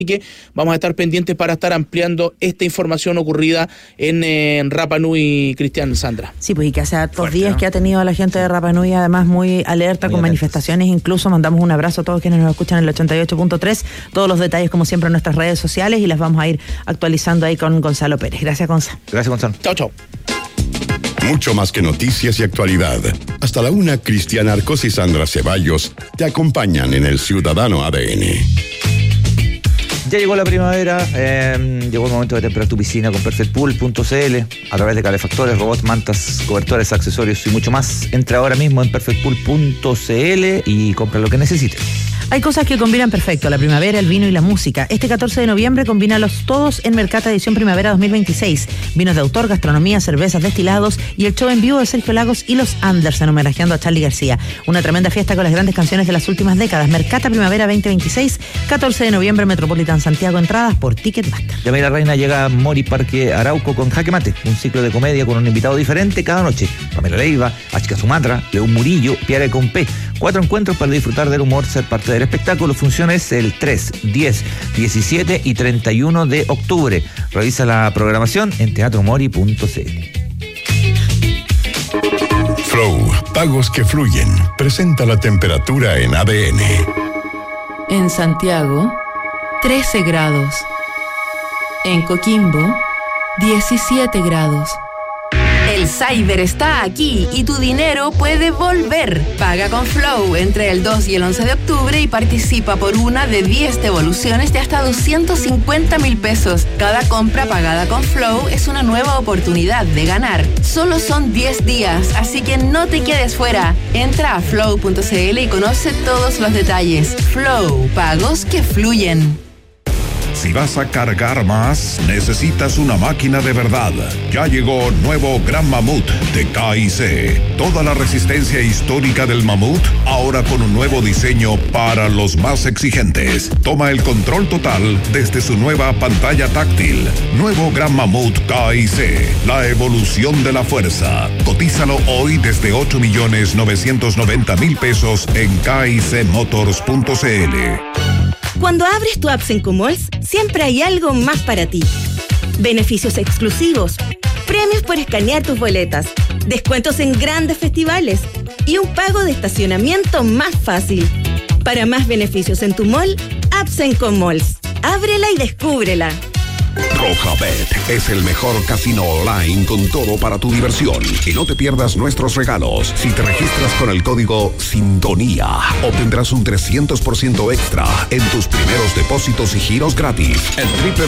que vamos a estar pendientes para estar ampliando esta información ocurrida en Rapa Nui, Cristian, Sandra. Sí, pues y que hace 2 días que ha tenido a la gente de Rapa Nui además muy alerta, muy con manifestaciones, incluso mandamos un abrazo a todos quienes nos escuchan en el 88.3, todos los detalles como siempre en nuestras redes sociales y las vamos a ir actualizando ahí con Gonzalo Pérez. Gracias, Gonzalo. Gracias, Gonzalo. Chao, chao. Mucho más que noticias y actualidad. Hasta la 1, Cristian Arcos y Sandra Ceballos te acompañan en el Ciudadano ADN. Ya llegó la primavera, llegó el momento de temperar tu piscina con perfectpool.cl a través de calefactores, robots, mantas, cobertores, accesorios y mucho más. Entra ahora mismo en perfectpool.cl y compra lo que necesites. Hay cosas que combinan perfecto, la primavera, el vino y la música. Este 14 de noviembre combínalos todos en Mercata Edición Primavera 2026. Vinos de autor, gastronomía, cervezas, destilados y el show en vivo de Sergio Lagos y los Anderson homenajeando a Charly García. Una tremenda fiesta con las grandes canciones de las últimas décadas. Mercata Primavera 2026, 14 de noviembre, Metropolitan Santiago. Entradas por Ticketmaster. Yamira Reina llega a Mori Parque Arauco con Jaque Mate, un ciclo de comedia con un invitado diferente cada noche. Pamela Leiva, Achka Sumatra, León Murillo, Piare Compé. 4 encuentros para disfrutar del humor, ser parte del espectáculo. Funciones el 3, 10, 17 y 31 de octubre. Revisa la programación en teatromori.cl. Flow, pagos que fluyen. Presenta la temperatura en ADN. En Santiago, 13 grados. En Coquimbo, 17 grados. El Cyber está aquí y tu dinero puede volver. Paga con Flow entre el 2 y el 11 de octubre y participa por una de 10 devoluciones de hasta 250,000 pesos. Cada compra pagada con Flow es una nueva oportunidad de ganar. Solo son 10 días, así que no te quedes fuera. Entra a flow.cl y conoce todos los detalles. Flow, pagos que fluyen. Si vas a cargar más, necesitas una máquina de verdad. Ya llegó nuevo Gran Mamut de K&C. Toda la resistencia histórica del Mamut, ahora con un nuevo diseño para los más exigentes. Toma el control total desde su nueva pantalla táctil. Nuevo Gran Mamut K&C. La evolución de la fuerza. Cotízalo hoy desde 8,990,000 pesos en kicmotors.cl. Cuando abres tu app Senco Malls, siempre hay algo más para ti. Beneficios exclusivos, premios por escanear tus boletas, descuentos en grandes festivales y un pago de estacionamiento más fácil. Para más beneficios en tu mall, app Senco Malls. Ábrela y descúbrela. Rojabet es el mejor casino online con todo para tu diversión. Y no te pierdas nuestros regalos. Si te registras con el código SINTONÍA, obtendrás un 300% extra en tus primeros depósitos y giros gratis en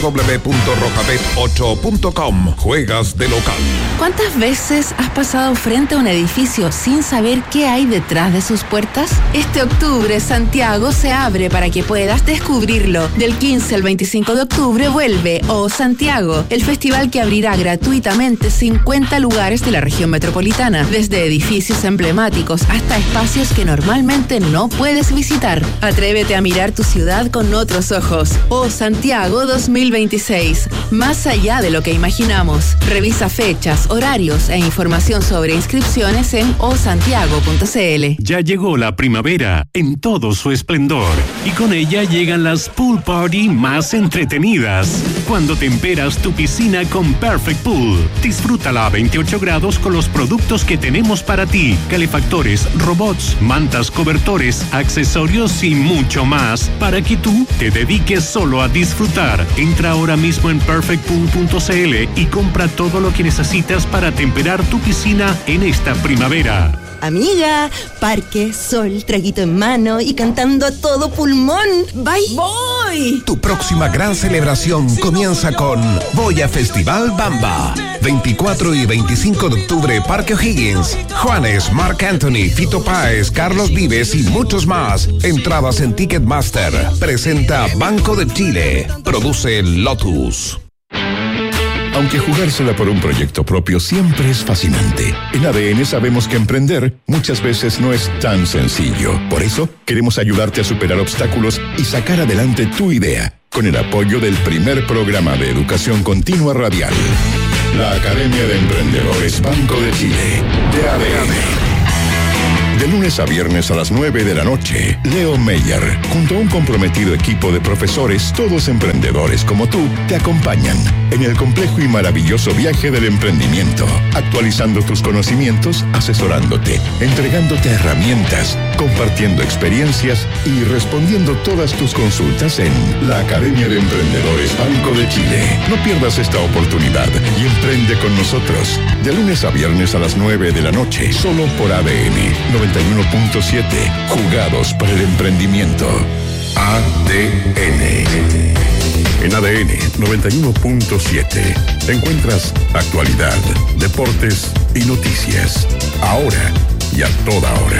www.rojabet8.com. Juegas de local. ¿Cuántas veces has pasado frente a un edificio sin saber qué hay detrás de sus puertas? Este octubre, Santiago se abre para que puedas descubrirlo. Del 15 al 25 de octubre vuelve O Santiago, el festival que abrirá gratuitamente 50 lugares de la región metropolitana, desde edificios emblemáticos hasta espacios que normalmente no puedes visitar. Atrévete a mirar tu ciudad con otros ojos. O Santiago 2026, más allá de lo que imaginamos. Revisa fechas, horarios e información sobre inscripciones en osantiago.cl. Ya llegó la primavera en todo su esplendor y con ella llegan las pool party más entretenidas. Cuando temperas tu piscina con Perfect Pool, disfrútala a 28 grados con los productos que tenemos para ti: calefactores, robots, mantas, cobertores, accesorios y mucho más, para que tú te dediques solo a disfrutar. Entra ahora mismo en perfectpool.cl y compra todo lo que necesitas para temperar tu piscina en esta primavera. Amiga, parque, sol, traguito en mano y cantando a todo pulmón. ¡Bye! ¡Voy! Tu próxima gran celebración comienza con Boya Festival Bamba. 24 y 25 de octubre, Parque O'Higgins. Juanes, Marc Anthony, Fito Páez, Carlos Vives y muchos más. Entradas en Ticketmaster. Presenta Banco de Chile. Produce Lotus. Aunque jugársela por un proyecto propio siempre es fascinante, en ADN sabemos que emprender muchas veces no es tan sencillo. Por eso, queremos ayudarte a superar obstáculos y sacar adelante tu idea, con el apoyo del primer programa de educación continua radial. La Academia de Emprendedores Banco de Chile, de ADN. De lunes a viernes a las 9 de la noche, Leo Meyer, junto a un comprometido equipo de profesores, todos emprendedores como tú, te acompañan en el complejo y maravilloso viaje del emprendimiento, actualizando tus conocimientos, asesorándote, entregándote herramientas, compartiendo experiencias y respondiendo todas tus consultas en la Academia de Emprendedores Banco de Chile. No pierdas esta oportunidad y emprende con nosotros. De lunes a viernes a las 9 de la noche, solo por ADN 91.7. Jugados para el emprendimiento. ADN. En ADN 91.7 encuentras actualidad, deportes y noticias. Ahora y a toda hora.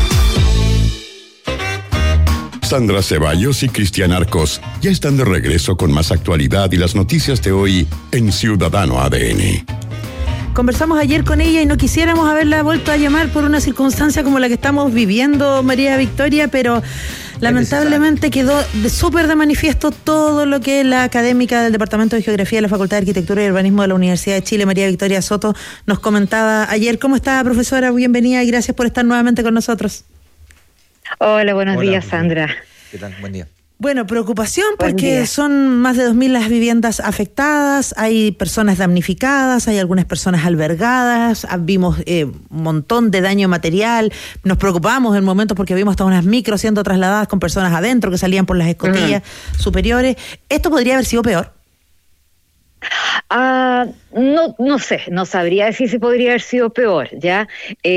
Sandra Ceballos y Cristian Arcos ya están de regreso con más actualidad y las noticias de hoy en Ciudadano ADN. Conversamos ayer con ella y no quisiéramos haberla vuelto a llamar por una circunstancia como la que estamos viviendo, María Victoria, pero lamentablemente quedó súper de manifiesto todo lo que la académica del Departamento de Geografía de la Facultad de Arquitectura y Urbanismo de la Universidad de Chile, María Victoria Soto, nos comentaba ayer. ¿Cómo está, profesora? Bienvenida y gracias por estar nuevamente con nosotros. Hola, buenos días, Sandra. ¿Qué tal? Buen día. Bueno, preocupación porque son más de 2.000 las viviendas afectadas, hay personas damnificadas, hay algunas personas albergadas, vimos un montón de daño material, nos preocupamos en momentos porque vimos hasta unas micros siendo trasladadas con personas adentro que salían por las escotillas superiores. ¿Esto podría haber sido peor? No sé, no sabría decir si podría haber sido peor, ¿ya?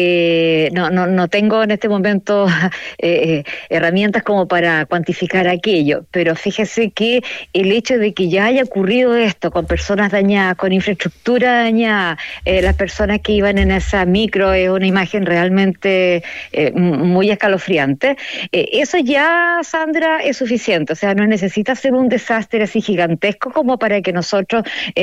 No tengo en este momento herramientas como para cuantificar aquello, pero fíjese que el hecho de que ya haya ocurrido esto con personas dañadas, con infraestructura dañada, las personas que iban en esa micro, es una imagen realmente muy escalofriante. Eso ya, Sandra, es suficiente, o sea, no necesita ser un desastre así gigantesco como para que nosotros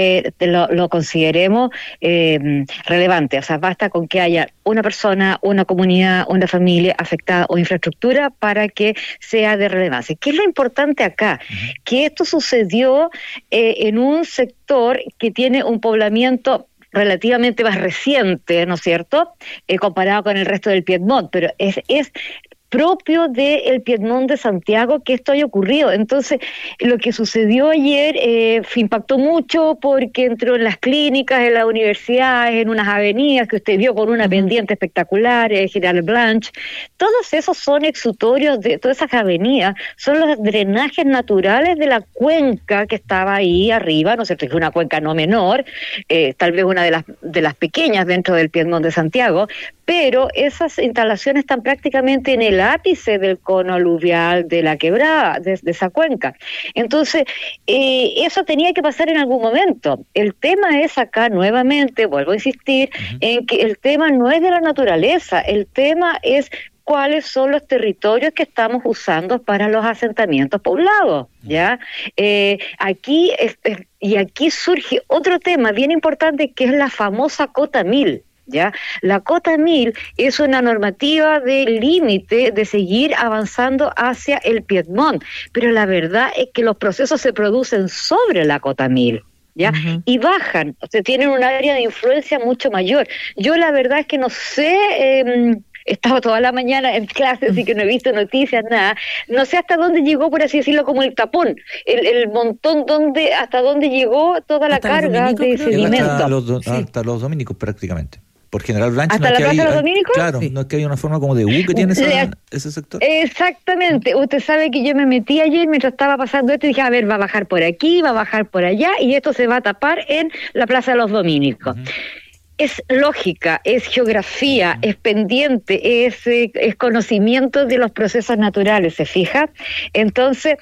lo consideremos relevante. O sea, basta con que haya una persona, una comunidad, una familia afectada o infraestructura para que sea de relevancia. ¿Qué es lo importante acá? Que esto sucedió en un sector que tiene un poblamiento relativamente más reciente, ¿no es cierto?, comparado con el resto del Piedmont, pero es propio del Piedmont de Santiago que esto haya ocurrido. Entonces, lo que sucedió ayer impactó mucho porque entró en las clínicas, en las universidades, en unas avenidas que usted vio con una pendiente espectacular, General Blanche. Todos esos son exutorios de todas esas avenidas, son los drenajes naturales de la cuenca que estaba ahí arriba, ¿no es cierto?, que es una cuenca no menor, tal vez una de las pequeñas dentro del Piedmont de Santiago, pero esas instalaciones están prácticamente en el ápice del cono aluvial de la quebrada, de esa cuenca. Entonces, eso tenía que pasar en algún momento. El tema es acá, nuevamente, vuelvo a insistir, en que el tema no es de la naturaleza, el tema es cuáles son los territorios que estamos usando para los asentamientos poblados, ¿ya? Aquí surge otro tema bien importante que es la famosa cota 1000. ¿Ya? La cota 1000 es una normativa de límite de seguir avanzando hacia el Piedmont, pero la verdad es que los procesos se producen sobre la cota 1000. ¿Ya? Y bajan, o sea, tienen un área de influencia mucho mayor. Yo la verdad es que no sé, he estado toda la mañana en clases, así que no he visto noticias, nada. No sé hasta dónde llegó, por así decirlo, como el tapón, el montón hasta dónde llegó toda la carga de sedimento. Hasta los dominicos prácticamente. Por General Blanche. ¿Hasta la Plaza de los Dominicos? Claro, no es que había una forma como de U que tiene ese sector. Exactamente. Usted sabe que yo me metí ayer mientras estaba pasando esto y dije, a ver, va a bajar por aquí, va a bajar por allá, y esto se va a tapar en la Plaza de los Dominicos. Es lógica, es geografía, es pendiente, es conocimiento de los procesos naturales, ¿se fija? Entonces,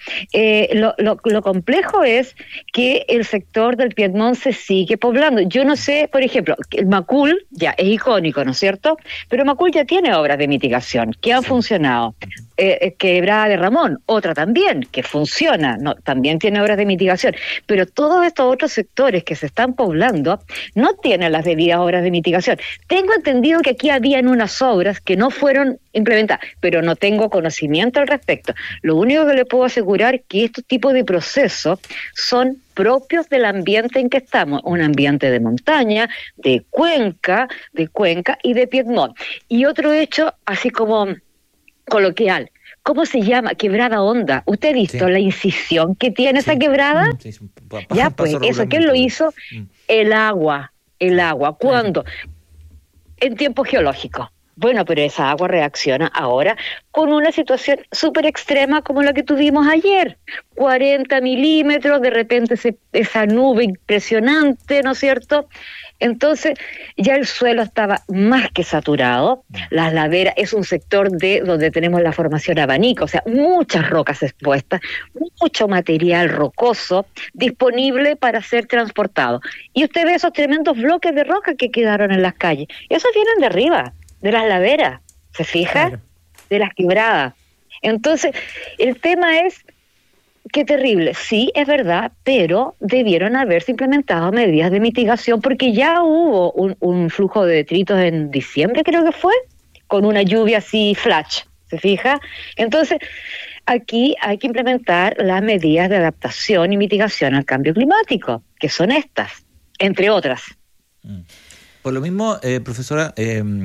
lo complejo es que el sector del Piedmont se sigue poblando. Yo no sé, por ejemplo, el Macul ya es icónico, ¿no es cierto? Pero Macul ya tiene obras de mitigación que han funcionado. Quebrada de Ramón, otra también, que funciona, ¿no? También tiene obras de mitigación, pero todos estos otros sectores que se están poblando no tienen las debidas obras de mitigación. Tengo entendido que aquí habían unas obras que no fueron implementadas, pero no tengo conocimiento al respecto. Lo único que le puedo asegurar es que estos tipos de procesos son propios del ambiente en que estamos, un ambiente de montaña, de cuenca y de Piedmont. Y otro hecho, así como coloquial, ¿cómo se llama? Quebrada Honda. ¿Usted ha visto la incisión que tiene esa quebrada? Sí, ya, pues, eso, ¿quién lo hizo? El agua. ¿Cuándo? En tiempo geológico. Bueno, pero esa agua reacciona ahora con una situación súper extrema como la que tuvimos ayer. 40 milímetros, de repente esa nube impresionante, ¿no es cierto? Entonces, ya el suelo estaba más que saturado. Las laderas es un sector donde tenemos la formación abanico, o sea, muchas rocas expuestas, mucho material rocoso disponible para ser transportado. Y usted ve esos tremendos bloques de roca que quedaron en las calles. Esos vienen de arriba, de las laderas, ¿se fija? Claro. De las quebradas. Entonces, el tema es, qué terrible, sí, es verdad, pero debieron haberse implementado medidas de mitigación porque ya hubo un flujo de detritos en diciembre, creo que fue, con una lluvia así flash, ¿se fija? Entonces, aquí hay que implementar las medidas de adaptación y mitigación al cambio climático, que son estas, entre otras. Por lo mismo, profesora,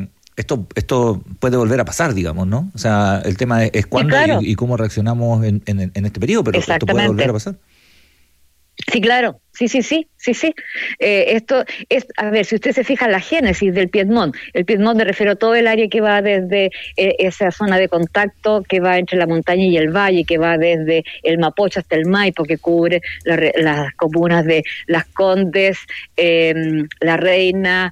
Esto puede volver a pasar, digamos, ¿no? O sea, el tema es cuándo claro. y cómo reaccionamos en este periodo, pero esto puede volver a pasar. Sí, claro, sí. Esto es, a ver, si usted se fija en la génesis del Piedmont, el Piedmont me refiero a todo el área que va desde esa zona de contacto que va entre la montaña y el valle, que va desde el Mapocho hasta el Maipo, que cubre las comunas de Las Condes, La Reina,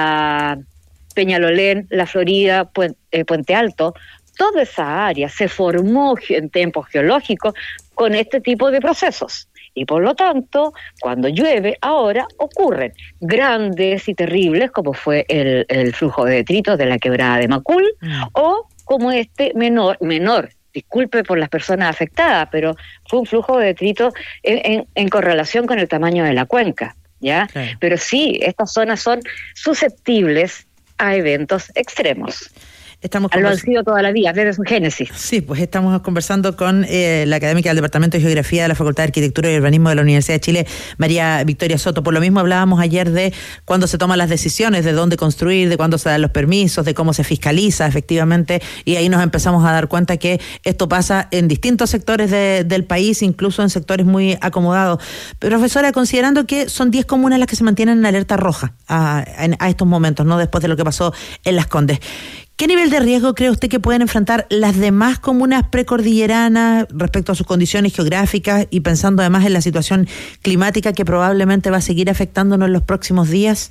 Peñalolén, La Florida, Puente Alto. Toda esa área se formó en tiempos geológicos con este tipo de procesos. Y por lo tanto, cuando llueve, ahora ocurren grandes y terribles, como fue el flujo de detritos de la quebrada de Macul, o como este menor, disculpe por las personas afectadas, pero fue un flujo de detritos en correlación con el tamaño de la cuenca, ¿ya? Sí. Pero sí, estas zonas son susceptibles a eventos extremos. Lo han sido toda la vida, desde su génesis. Sí, pues estamos conversando con la académica del Departamento de Geografía de la Facultad de Arquitectura y Urbanismo de la Universidad de Chile, María Victoria Soto. Por lo mismo hablábamos ayer de cuándo se toman las decisiones, de dónde construir, de cuándo se dan los permisos, de cómo se fiscaliza efectivamente, y ahí nos empezamos a dar cuenta que esto pasa en distintos sectores del país, incluso en sectores muy acomodados. Profesora, considerando que son 10 comunas las que se mantienen en alerta roja a estos momentos, ¿no? Después de lo que pasó en Las Condes, ¿qué nivel de riesgo cree usted que pueden enfrentar las demás comunas precordilleranas respecto a sus condiciones geográficas y pensando además en la situación climática que probablemente va a seguir afectándonos en los próximos días?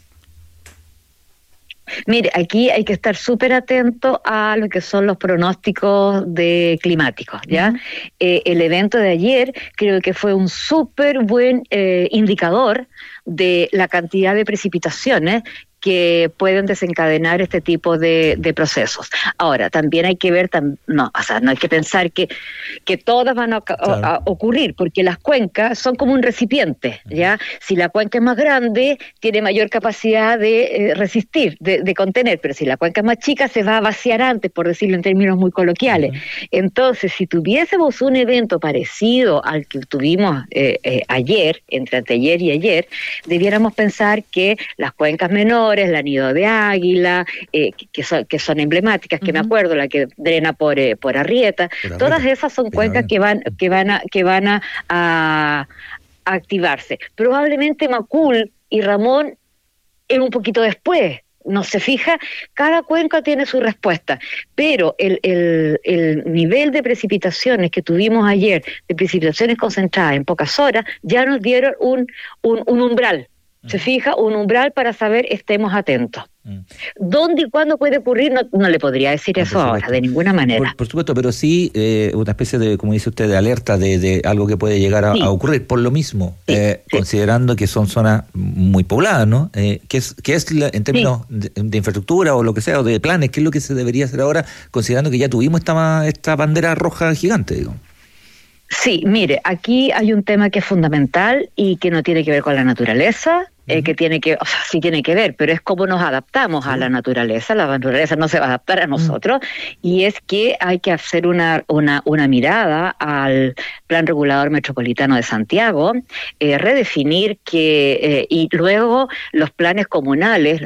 Mire, aquí hay que estar súper atento a lo que son los pronósticos climáticos, ¿ya? El evento de ayer creo que fue un súper buen indicador de la cantidad de precipitaciones que pueden desencadenar este tipo de procesos. Ahora, también hay que ver, no hay que pensar que todas van a ocurrir, porque las cuencas son como un recipiente, ¿ya? Si la cuenca es más grande, tiene mayor capacidad de resistir, de contener, pero si la cuenca es más chica, se va a vaciar antes, por decirlo en términos muy coloquiales. Entonces, si tuviésemos un evento parecido al que tuvimos ayer, entre anteayer y ayer, debiéramos pensar que las cuencas menores, la Nido de Águila, que son emblemáticas, que me acuerdo, la que drena por Arrieta, todas esas son cuencas que van a activarse. Probablemente Macul y Ramón es un poquito después. No se fija, cada cuenca tiene su respuesta, pero el nivel de precipitaciones que tuvimos ayer, de precipitaciones concentradas en pocas horas, ya nos dieron un umbral, ¿Se fija? Un umbral para saber, estemos atentos. ¿Dónde y cuándo puede ocurrir? No le podría decir eso ahora, de ninguna manera. Por supuesto, pero sí una especie de, como dice usted, de alerta de algo que puede llegar a ocurrir. Por lo mismo, considerando que son zonas muy pobladas, ¿no? ¿Qué es en términos de infraestructura o lo que sea, o de planes, qué es lo que se debería hacer ahora, considerando que ya tuvimos esta bandera roja gigante, digo? Sí, mire, aquí hay un tema que es fundamental y que no tiene que ver con la naturaleza, que tiene que, o sea, sí tiene que ver, pero es cómo nos adaptamos a la naturaleza no se va a adaptar a nosotros, y es que hay que hacer una mirada al Plan Regulador Metropolitano de Santiago, redefinir y luego los planes comunales,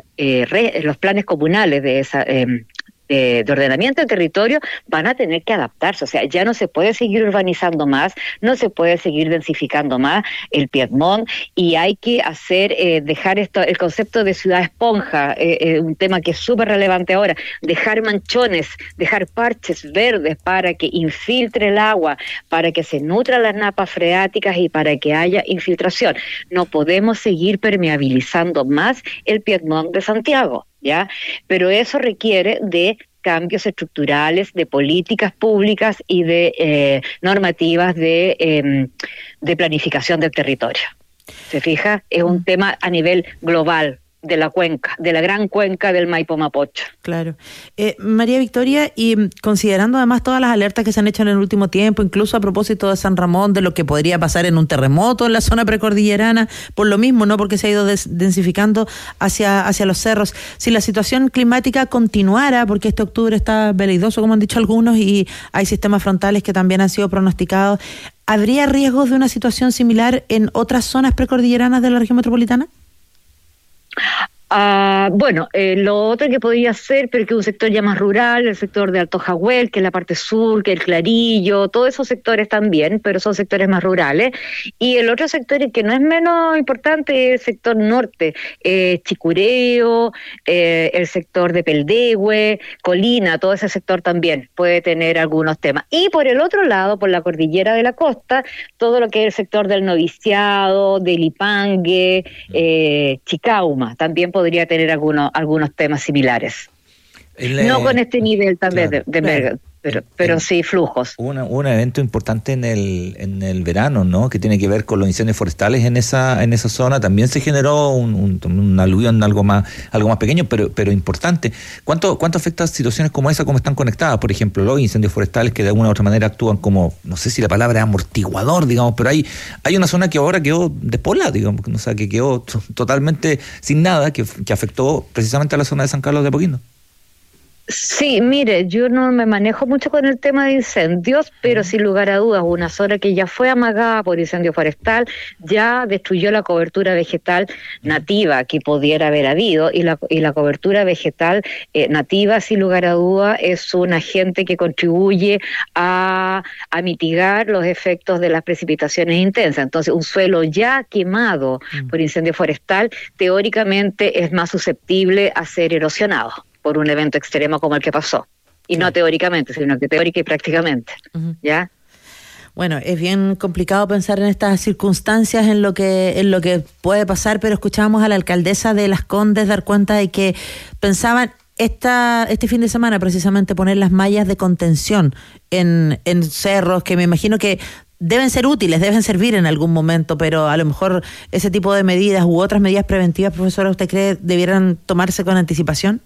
de esa... de ordenamiento del territorio van a tener que adaptarse, o sea, ya no se puede seguir urbanizando más, no se puede seguir densificando más el Piedmont, y hay que dejar el concepto de ciudad esponja, un tema que es súper relevante ahora, dejar manchones, dejar parches verdes para que infiltre el agua, para que se nutran las napas freáticas y para que haya infiltración. No podemos seguir permeabilizando más el Piedmont de Santiago, ¿ya? Pero eso requiere de cambios estructurales, de políticas públicas y de normativas de planificación del territorio. ¿Se fija? Es un tema a nivel global de la cuenca, de la gran cuenca del Maipo Mapocho. Claro. María Victoria, y considerando además todas las alertas que se han hecho en el último tiempo, incluso a propósito de San Ramón, de lo que podría pasar en un terremoto en la zona precordillerana, por lo mismo, ¿no? Porque se ha ido densificando hacia los cerros. Si la situación climática continuara, porque este octubre está veleidoso, como han dicho algunos, y hay sistemas frontales que también han sido pronosticados, ¿habría riesgos de una situación similar en otras zonas precordilleranas de la región metropolitana? Bueno, lo otro que podría ser, pero que es un sector ya más rural, el sector de Alto Jahuel, que es la parte sur, que el Clarillo, todos esos sectores también, pero son sectores más rurales. Y el otro sector que no es menos importante es el sector norte, Chicureo, el sector de Peldehue, Colina, todo ese sector también puede tener algunos temas. Y por el otro lado, por la cordillera de la costa, todo lo que es el sector del Noviciado, del Ipangue, Chicauma, también podría tener algunos temas similares. No con este nivel también de pero sí flujos. Un evento importante en el verano, ¿no? Que tiene que ver con los incendios forestales en esa zona. También se generó un aluvión algo más pequeño, pero importante. ¿Cuánto afecta situaciones como esa, cómo están conectadas? Por ejemplo, los incendios forestales que de alguna u otra manera actúan como, no sé si la palabra es amortiguador, digamos, pero hay una zona que ahora quedó despoblada, digamos, o sea, que quedó totalmente sin nada, que afectó precisamente a la zona de San Carlos de Apoquindo. Sí, mire, yo no me manejo mucho con el tema de incendios, pero sin lugar a dudas, una zona que ya fue amagada por incendio forestal, ya destruyó la cobertura vegetal nativa que pudiera haber habido, y la cobertura vegetal nativa, sin lugar a dudas, es un agente que contribuye a mitigar los efectos de las precipitaciones intensas. Entonces, un suelo ya quemado por incendio forestal, teóricamente es más susceptible a ser erosionado por un evento extremo como el que pasó. Y no teóricamente, sino que teórica y prácticamente. ¿Ya? Bueno, es bien complicado pensar en estas circunstancias, en lo que puede pasar, pero escuchábamos a la alcaldesa de Las Condes dar cuenta de que pensaban este fin de semana precisamente poner las mallas de contención en cerros, que me imagino que deben ser útiles, deben servir en algún momento, pero a lo mejor ese tipo de medidas u otras medidas preventivas, profesora, ¿usted cree debieran tomarse con anticipación?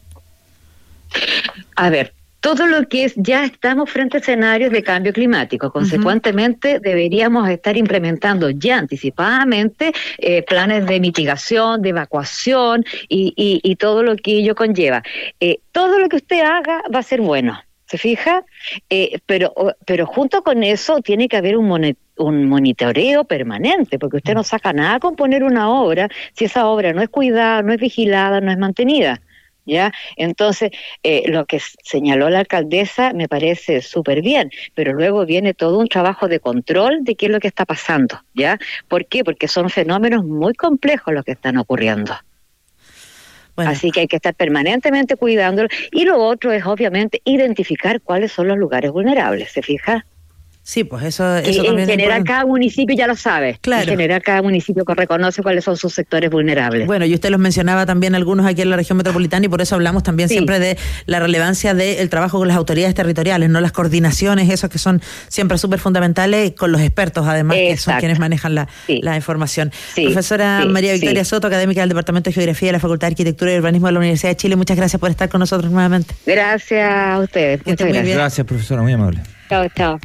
A ver, todo lo que ya estamos frente a escenarios de cambio climático, consecuentemente deberíamos estar implementando ya anticipadamente planes de mitigación, de evacuación y todo lo que ello conlleva. Todo lo que usted haga va a ser bueno, ¿se fija? Pero junto con eso tiene que haber un monitoreo permanente, porque usted no saca nada con poner una obra si esa obra no es cuidada, no es vigilada, no es mantenida. ¿Ya? Entonces, lo que señaló la alcaldesa me parece súper bien, pero luego viene todo un trabajo de control de qué es lo que está pasando, ¿ya? ¿Por qué? Porque son fenómenos muy complejos los que están ocurriendo. Bueno. Así que hay que estar permanentemente cuidándolo. Y lo otro es, obviamente, identificar cuáles son los lugares vulnerables, ¿se fija? Sí, pues eso también en general cada municipio ya lo sabe. Claro. En general cada municipio reconoce cuáles son sus sectores vulnerables. Bueno, y usted los mencionaba también algunos aquí en la región metropolitana y por eso hablamos también siempre de la relevancia del trabajo con las autoridades territoriales, no las coordinaciones, esos que son siempre súper fundamentales, con los expertos además, que son quienes manejan la información. Profesora María Victoria Soto, académica del Departamento de Geografía de la Facultad de Arquitectura y Urbanismo de la Universidad de Chile, muchas gracias por estar con nosotros nuevamente. Gracias a ustedes. Muchas gracias. Gracias, profesora, muy amable. Chao.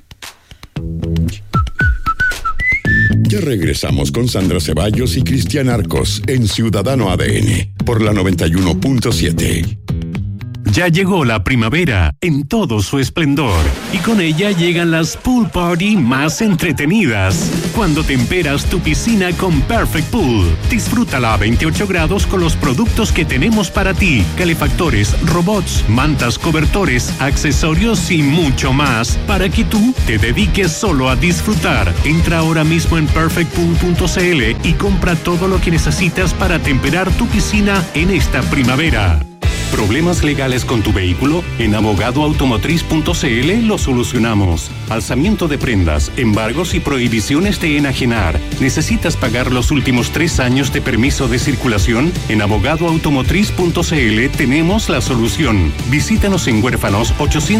Ya regresamos con Sandra Ceballos y Cristian Arcos en Ciudadano ADN por la 91.7. Ya llegó la primavera en todo su esplendor y con ella llegan las pool party más entretenidas. Cuando temperas tu piscina con Perfect Pool, disfrútala a 28 grados con los productos que tenemos para ti: calefactores, robots, mantas, cobertores, accesorios y mucho más, para que tú te dediques solo a disfrutar. Entra ahora mismo en perfectpool.cl y compra todo lo que necesitas para temperar tu piscina en esta primavera. ¿Problemas legales con tu vehículo? En abogadoautomotriz.cl lo solucionamos. Alzamiento de prendas, embargos y prohibiciones de enajenar. ¿Necesitas pagar los últimos 3 años de permiso de circulación? En abogadoautomotriz.cl tenemos la solución. Visítanos en Huérfanos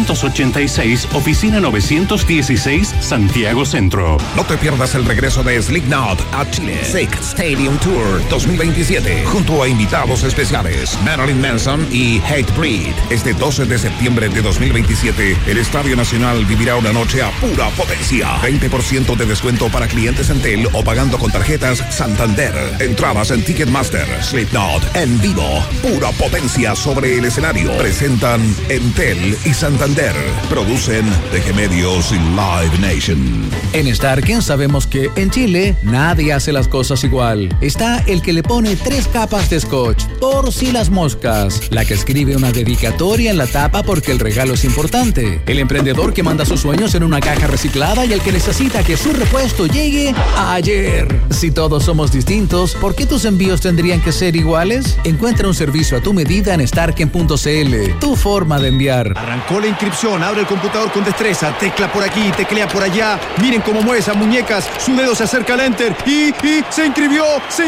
886, oficina 916, Santiago Centro. No te pierdas el regreso de Slipknot a Chile. Sick Stadium Tour 2027, junto a invitados especiales Marilyn Manson y Hatebreed. Este 12 de septiembre de 2027, el Estadio Nacional vivirá una noche a pura potencia. 20% de descuento para clientes Entel o pagando con tarjetas Santander. Entradas en Ticketmaster. Slipknot en vivo. Pura potencia sobre el escenario. Presentan Entel y Santander. Producen DG Medios y Live Nation. En Starken sabemos que en Chile nadie hace las cosas igual. Está el que le pone 3 capas de scotch por si las moscas. La que escribe una dedicatoria en la tapa porque el regalo es importante. El emprendedor que manda sus sueños en una caja reciclada y el que necesita que su repuesto llegue ayer. Si todos somos distintos, ¿por qué tus envíos tendrían que ser iguales? Encuentra un servicio a tu medida en starken.cl. Tu forma de enviar. Arrancó la inscripción, abre el computador con destreza, tecla por aquí, teclea por allá. Miren cómo mueve esas muñecas, su dedo se acerca al enter y se inscribió.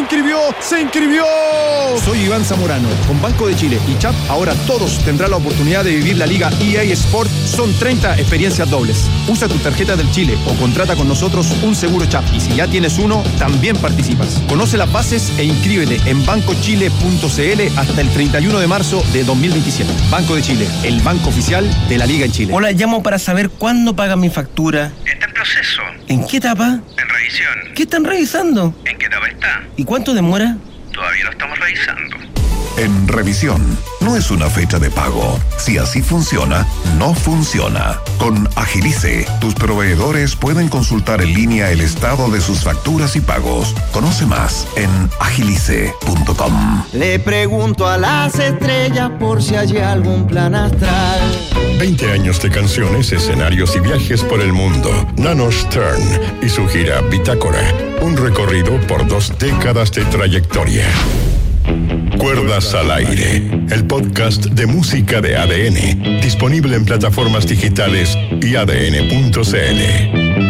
Soy Iván Zamorano, con Banco de Chile y Chap. Ahora todos tendrán la oportunidad de vivir la Liga EA Sport. Son 30 experiencias dobles. Usa tu tarjeta del Chile o contrata con nosotros un seguro Chap. Y si ya tienes uno, también participas. Conoce las bases e inscríbete en bancochile.cl hasta el 31 de marzo de 2027. Banco de Chile, el banco oficial de la Liga en Chile. Hola, llamo para saber cuándo pagan mi factura. Está en proceso. ¿En qué etapa? En revisión. ¿Qué están revisando? ¿En qué etapa está? ¿Y cuánto demora? Todavía lo estamos revisando. En revisión, no es una fecha de pago. Si así funciona, no funciona. Con Agilice, tus proveedores pueden consultar en línea el estado de sus facturas y pagos. Conoce más en agilice.com. Le pregunto a las estrellas por si hay algún plan astral. 20 años de canciones, escenarios y viajes por el mundo. Nano Stern y su gira Bitácora. Un recorrido por 2 décadas de trayectoria. Cuerdas al aire, el podcast de música de ADN, disponible en plataformas digitales y adn.cl.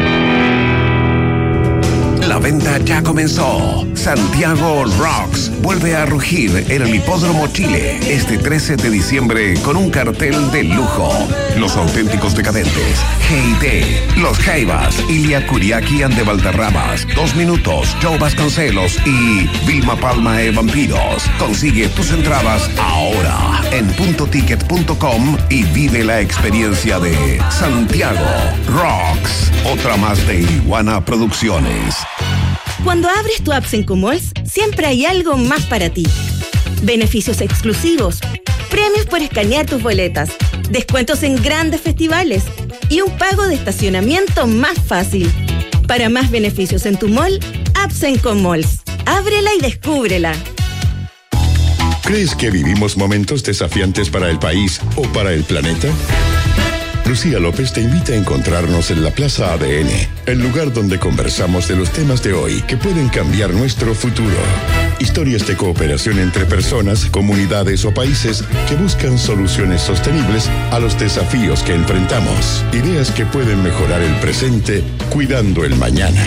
La venta ya comenzó. Santiago Rocks vuelve a rugir en el Hipódromo Chile este 13 de diciembre con un cartel de lujo. Los auténticos decadentes, Hey Los Jaivas, Ilia Kuriaki and de Valderramas, 2 Minutos, Joe Vasconcelos y Vilma Palma e Vampiros. Consigue tus entradas ahora en puntoticket.com y vive la experiencia de Santiago Rocks, otra más de Iguana Producciones. Cuando abres tu app Sencomalls, siempre hay algo más para ti. Beneficios exclusivos, premios por escanear tus boletas, descuentos en grandes festivales y un pago de estacionamiento más fácil. Para más beneficios en tu mall, app Sencomalls. Ábrela y descúbrela. ¿Crees que vivimos momentos desafiantes para el país o para el planeta? Lucía López te invita a encontrarnos en la Plaza ADN, el lugar donde conversamos de los temas de hoy que pueden cambiar nuestro futuro. Historias de cooperación entre personas, comunidades o países que buscan soluciones sostenibles a los desafíos que enfrentamos. Ideas que pueden mejorar el presente cuidando el mañana.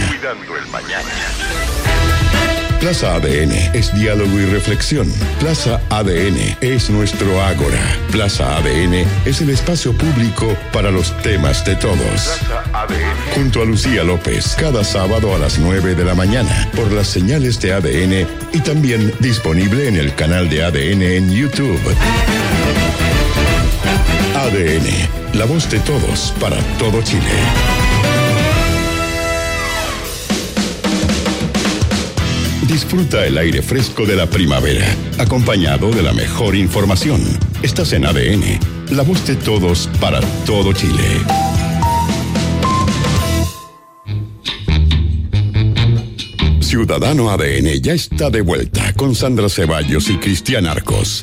Plaza ADN es diálogo y reflexión. Plaza ADN es nuestro ágora. Plaza ADN es el espacio público para los temas de todos. Junto a Lucía López, cada sábado a las 9 de la mañana, por las señales de ADN y también disponible en el canal de ADN en YouTube. ADN, la voz de todos para todo Chile. Disfruta el aire fresco de la primavera, acompañado de la mejor información. Estás en ADN, la voz de todos para todo Chile. Ciudadano ADN ya está de vuelta con Sandra Ceballos y Cristian Arcos.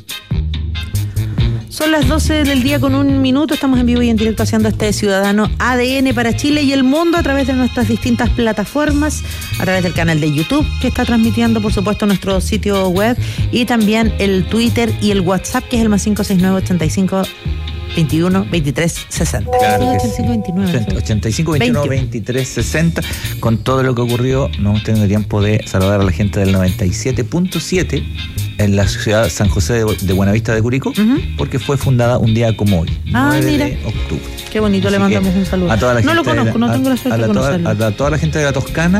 Son las 12 del día con 1 minuto. Estamos en vivo y en directo haciendo este Ciudadano ADN para Chile y el mundo a través de nuestras distintas plataformas, a través del canal de YouTube que está transmitiendo, por supuesto, nuestro sitio web y también el Twitter y el WhatsApp, que es el más 569 85 21 23 60. Claro que 85 29 85 21 23 60. Con todo lo que ocurrió, no hemos tenido tiempo de saludar a la gente del 97.7 en la ciudad San José de Buenavista de Curicó, porque fue fundada un día como hoy, 9 de octubre. Qué bonito, le mandamos un saludo. A toda la no gente lo conozco, no tengo la suerte de conocerlo. A toda la gente de la Toscana.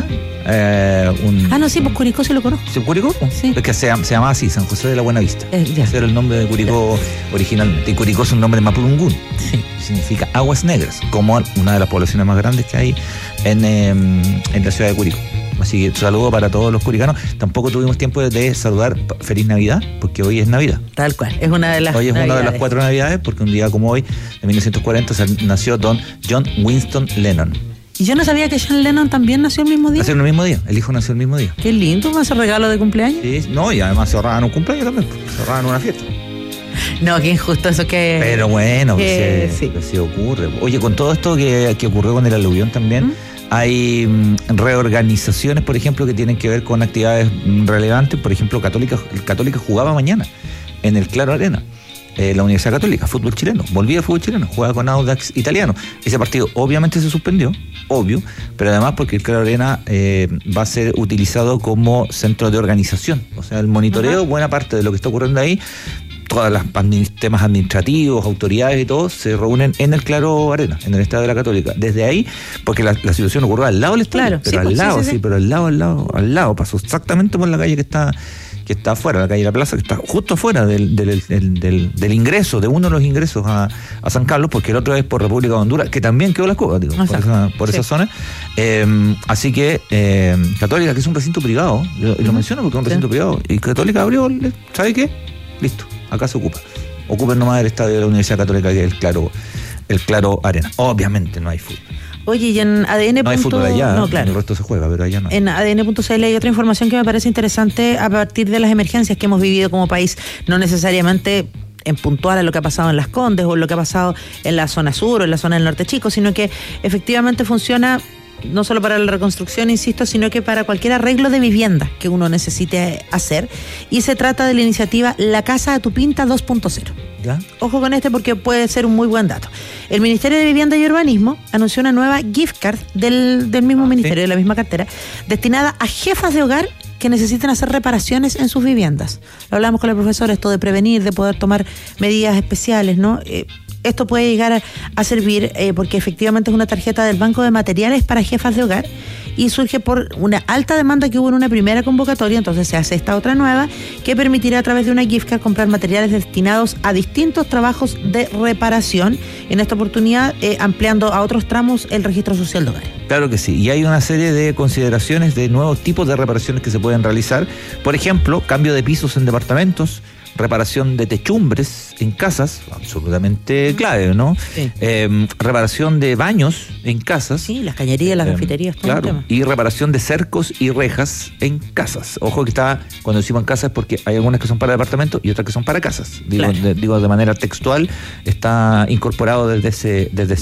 No, sí, pues Curicó sí lo conozco. ¿Sí, Curicó? Sí. Es que se llamaba así, San José de la Buenavista. Ese era el nombre de Curicó originalmente. Y Curicó es un nombre mapudungún. Sí. Significa aguas negras, como una de las poblaciones más grandes que hay en la ciudad de Curicó. Así que un saludo para todos los curicanos. Tampoco tuvimos tiempo de saludar Feliz Navidad, porque hoy es Navidad. Tal cual, es una de las Hoy es Navidades. una de las 4 Navidades, porque un día como hoy, de 1940, nació John Winston Lennon. Y yo no sabía que John Lennon también nació el mismo día. Nació el mismo día, el hijo nació el mismo día. Qué lindo, ¿me hace regalo de cumpleaños? Sí, no, y además se ahorraban un cumpleaños también, se ahorraban una fiesta. No, qué injusto eso que... Pero bueno, sí. Se ocurre. Oye, con todo esto que ocurrió con el aluvión también, hay reorganizaciones, por ejemplo, que tienen que ver con actividades relevantes. Por ejemplo, Católica jugaba mañana en el Claro Arena. La Universidad Católica, fútbol chileno. Volvía el fútbol chileno, jugaba con Audax Italiano. Ese partido obviamente se suspendió, obvio, pero además porque el Claro Arena va a ser utilizado como centro de organización. O sea, el monitoreo, buena parte de lo que está ocurriendo ahí, todos los temas administrativos, autoridades y todo, se reúnen en el Claro Arena, en el Estadio de la Católica. Desde ahí, porque la situación ocurrió al lado del estadio, claro, pero al lado, pasó exactamente por la calle que está afuera, la calle de la Plaza, que está justo afuera del ingreso, de uno de los ingresos a San Carlos, porque el otro es por República de Honduras, que también quedó la Cuba, por esa zona. Así que Católica, que es un recinto privado, y lo menciono porque es un recinto privado, y Católica abrió, ¿sabe qué? Listo, acá se ocupa. Ocupen nomás el estadio de la Universidad Católica, que es el Claro Arena. Obviamente no hay fútbol. Oye, y en ADN. No hay fútbol allá, no, claro. El resto se juega, pero allá no. En ADN.cl hay otra información que me parece interesante a partir de las emergencias que hemos vivido como país, no necesariamente en puntual a lo que ha pasado en Las Condes o lo que ha pasado en la zona sur o en la zona del norte chico, sino que efectivamente funciona no solo para la reconstrucción, insisto, sino que para cualquier arreglo de vivienda que uno necesite hacer. Y se trata de la iniciativa La Casa a tu Pinta 2.0. ¿Ya? Ojo con este porque puede ser un muy buen dato. El Ministerio de Vivienda y Urbanismo anunció una nueva gift card del mismo ministerio, de la misma cartera, destinada a jefas de hogar que necesiten hacer reparaciones en sus viviendas. Lo hablamos con la profesora, esto de prevenir, de poder tomar medidas especiales, ¿no? Esto puede llegar a servir porque efectivamente es una tarjeta del Banco de Materiales para jefas de hogar y surge por una alta demanda que hubo en una primera convocatoria, entonces se hace esta otra nueva que permitirá a través de una gift card comprar materiales destinados a distintos trabajos de reparación, en esta oportunidad ampliando a otros tramos el registro social de hogares. Claro que sí, y hay una serie de consideraciones de nuevos tipos de reparaciones que se pueden realizar, por ejemplo, cambio de pisos en departamentos, reparación de techumbres en casas, absolutamente clave, ¿no? Sí. Reparación de baños en casas. Sí, las cañerías, las cafeterías, todo claro, el tema. Y reparación de cercos y rejas en casas. Ojo que cuando decimos en casas, porque hay algunas que son para departamentos y otras que son para casas. Digo de manera textual, está incorporado desde ese modo.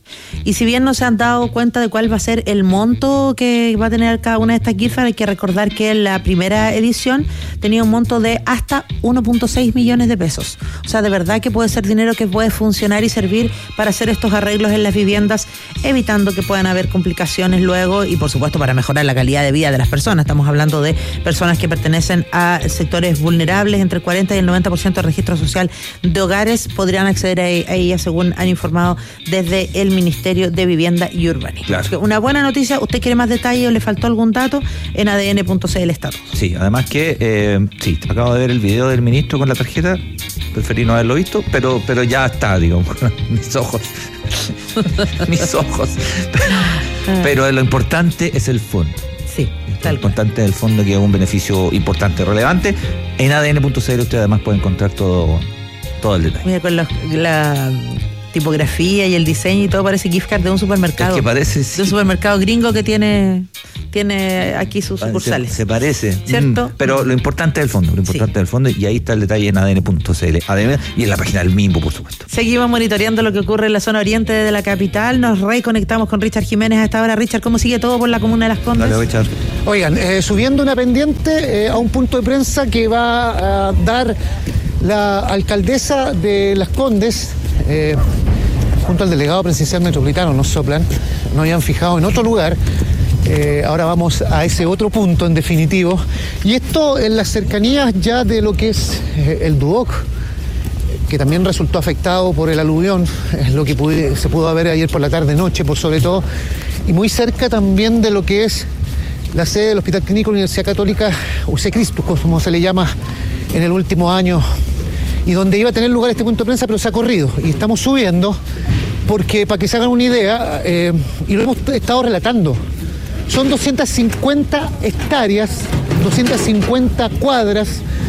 Y si bien no se han dado cuenta de cuál va a ser el monto que va a tener cada una de estas gift cards, hay que recordar que la primera edición tenía un monto de hasta 1.6 millones de pesos. O sea, de verdad que puede ser dinero que puede funcionar y servir para hacer estos arreglos en las viviendas, evitando que puedan haber complicaciones luego y, por supuesto, para mejorar la calidad de vida de las personas. Estamos hablando de personas que pertenecen a sectores vulnerables, entre el 40 y el 90% del registro social de hogares podrían acceder a ella, según han informado desde el Ministerio de Vivienda y Urbanismo. Claro. Una buena noticia. ¿Usted quiere más detalle o le faltó algún dato? En adn.cl está todo. Sí, además que, sí, acabo de ver el video del ministro con la tarjeta, preferí no haberlo visto, pero ya está, digamos, mis ojos. Pero lo importante es el fondo. Sí, lo importante es el fondo, que es un beneficio importante, relevante. En adn.cl usted además puede encontrar todo el detalle. Mira, con la tipografía y el diseño y todo, parece gift card de un supermercado. Es que parece, sí. De un supermercado gringo que tiene aquí sus sucursales. Se parece. ¿Cierto? Pero lo importante es el fondo, y ahí está el detalle en adn.cl. Y en la página del MIMBO, por supuesto. Seguimos monitoreando lo que ocurre en la zona oriente de la capital. Nos reconectamos con Richard Jiménez a esta hora. Richard, ¿cómo sigue todo por la comuna de Las Condes? Dale, Richard. Oigan, subiendo una pendiente a un punto de prensa que va a dar la alcaldesa de Las Condes, junto al delegado presidencial metropolitano, nos soplan, nos habían fijado en otro lugar. Ahora vamos a ese otro punto en definitivo. Y esto en las cercanías ya de lo que es el Duoc, que también resultó afectado por el aluvión, es lo que se pudo ver ayer por la tarde-noche, por sobre todo, y muy cerca también de lo que es la sede del Hospital Clínico de la Universidad Católica, UC Christus, como se le llama en el último año, y donde iba a tener lugar este punto de prensa, pero se ha corrido. Y estamos subiendo porque, para que se hagan una idea, y lo hemos estado relatando, son 250 hectáreas, 250 cuadras,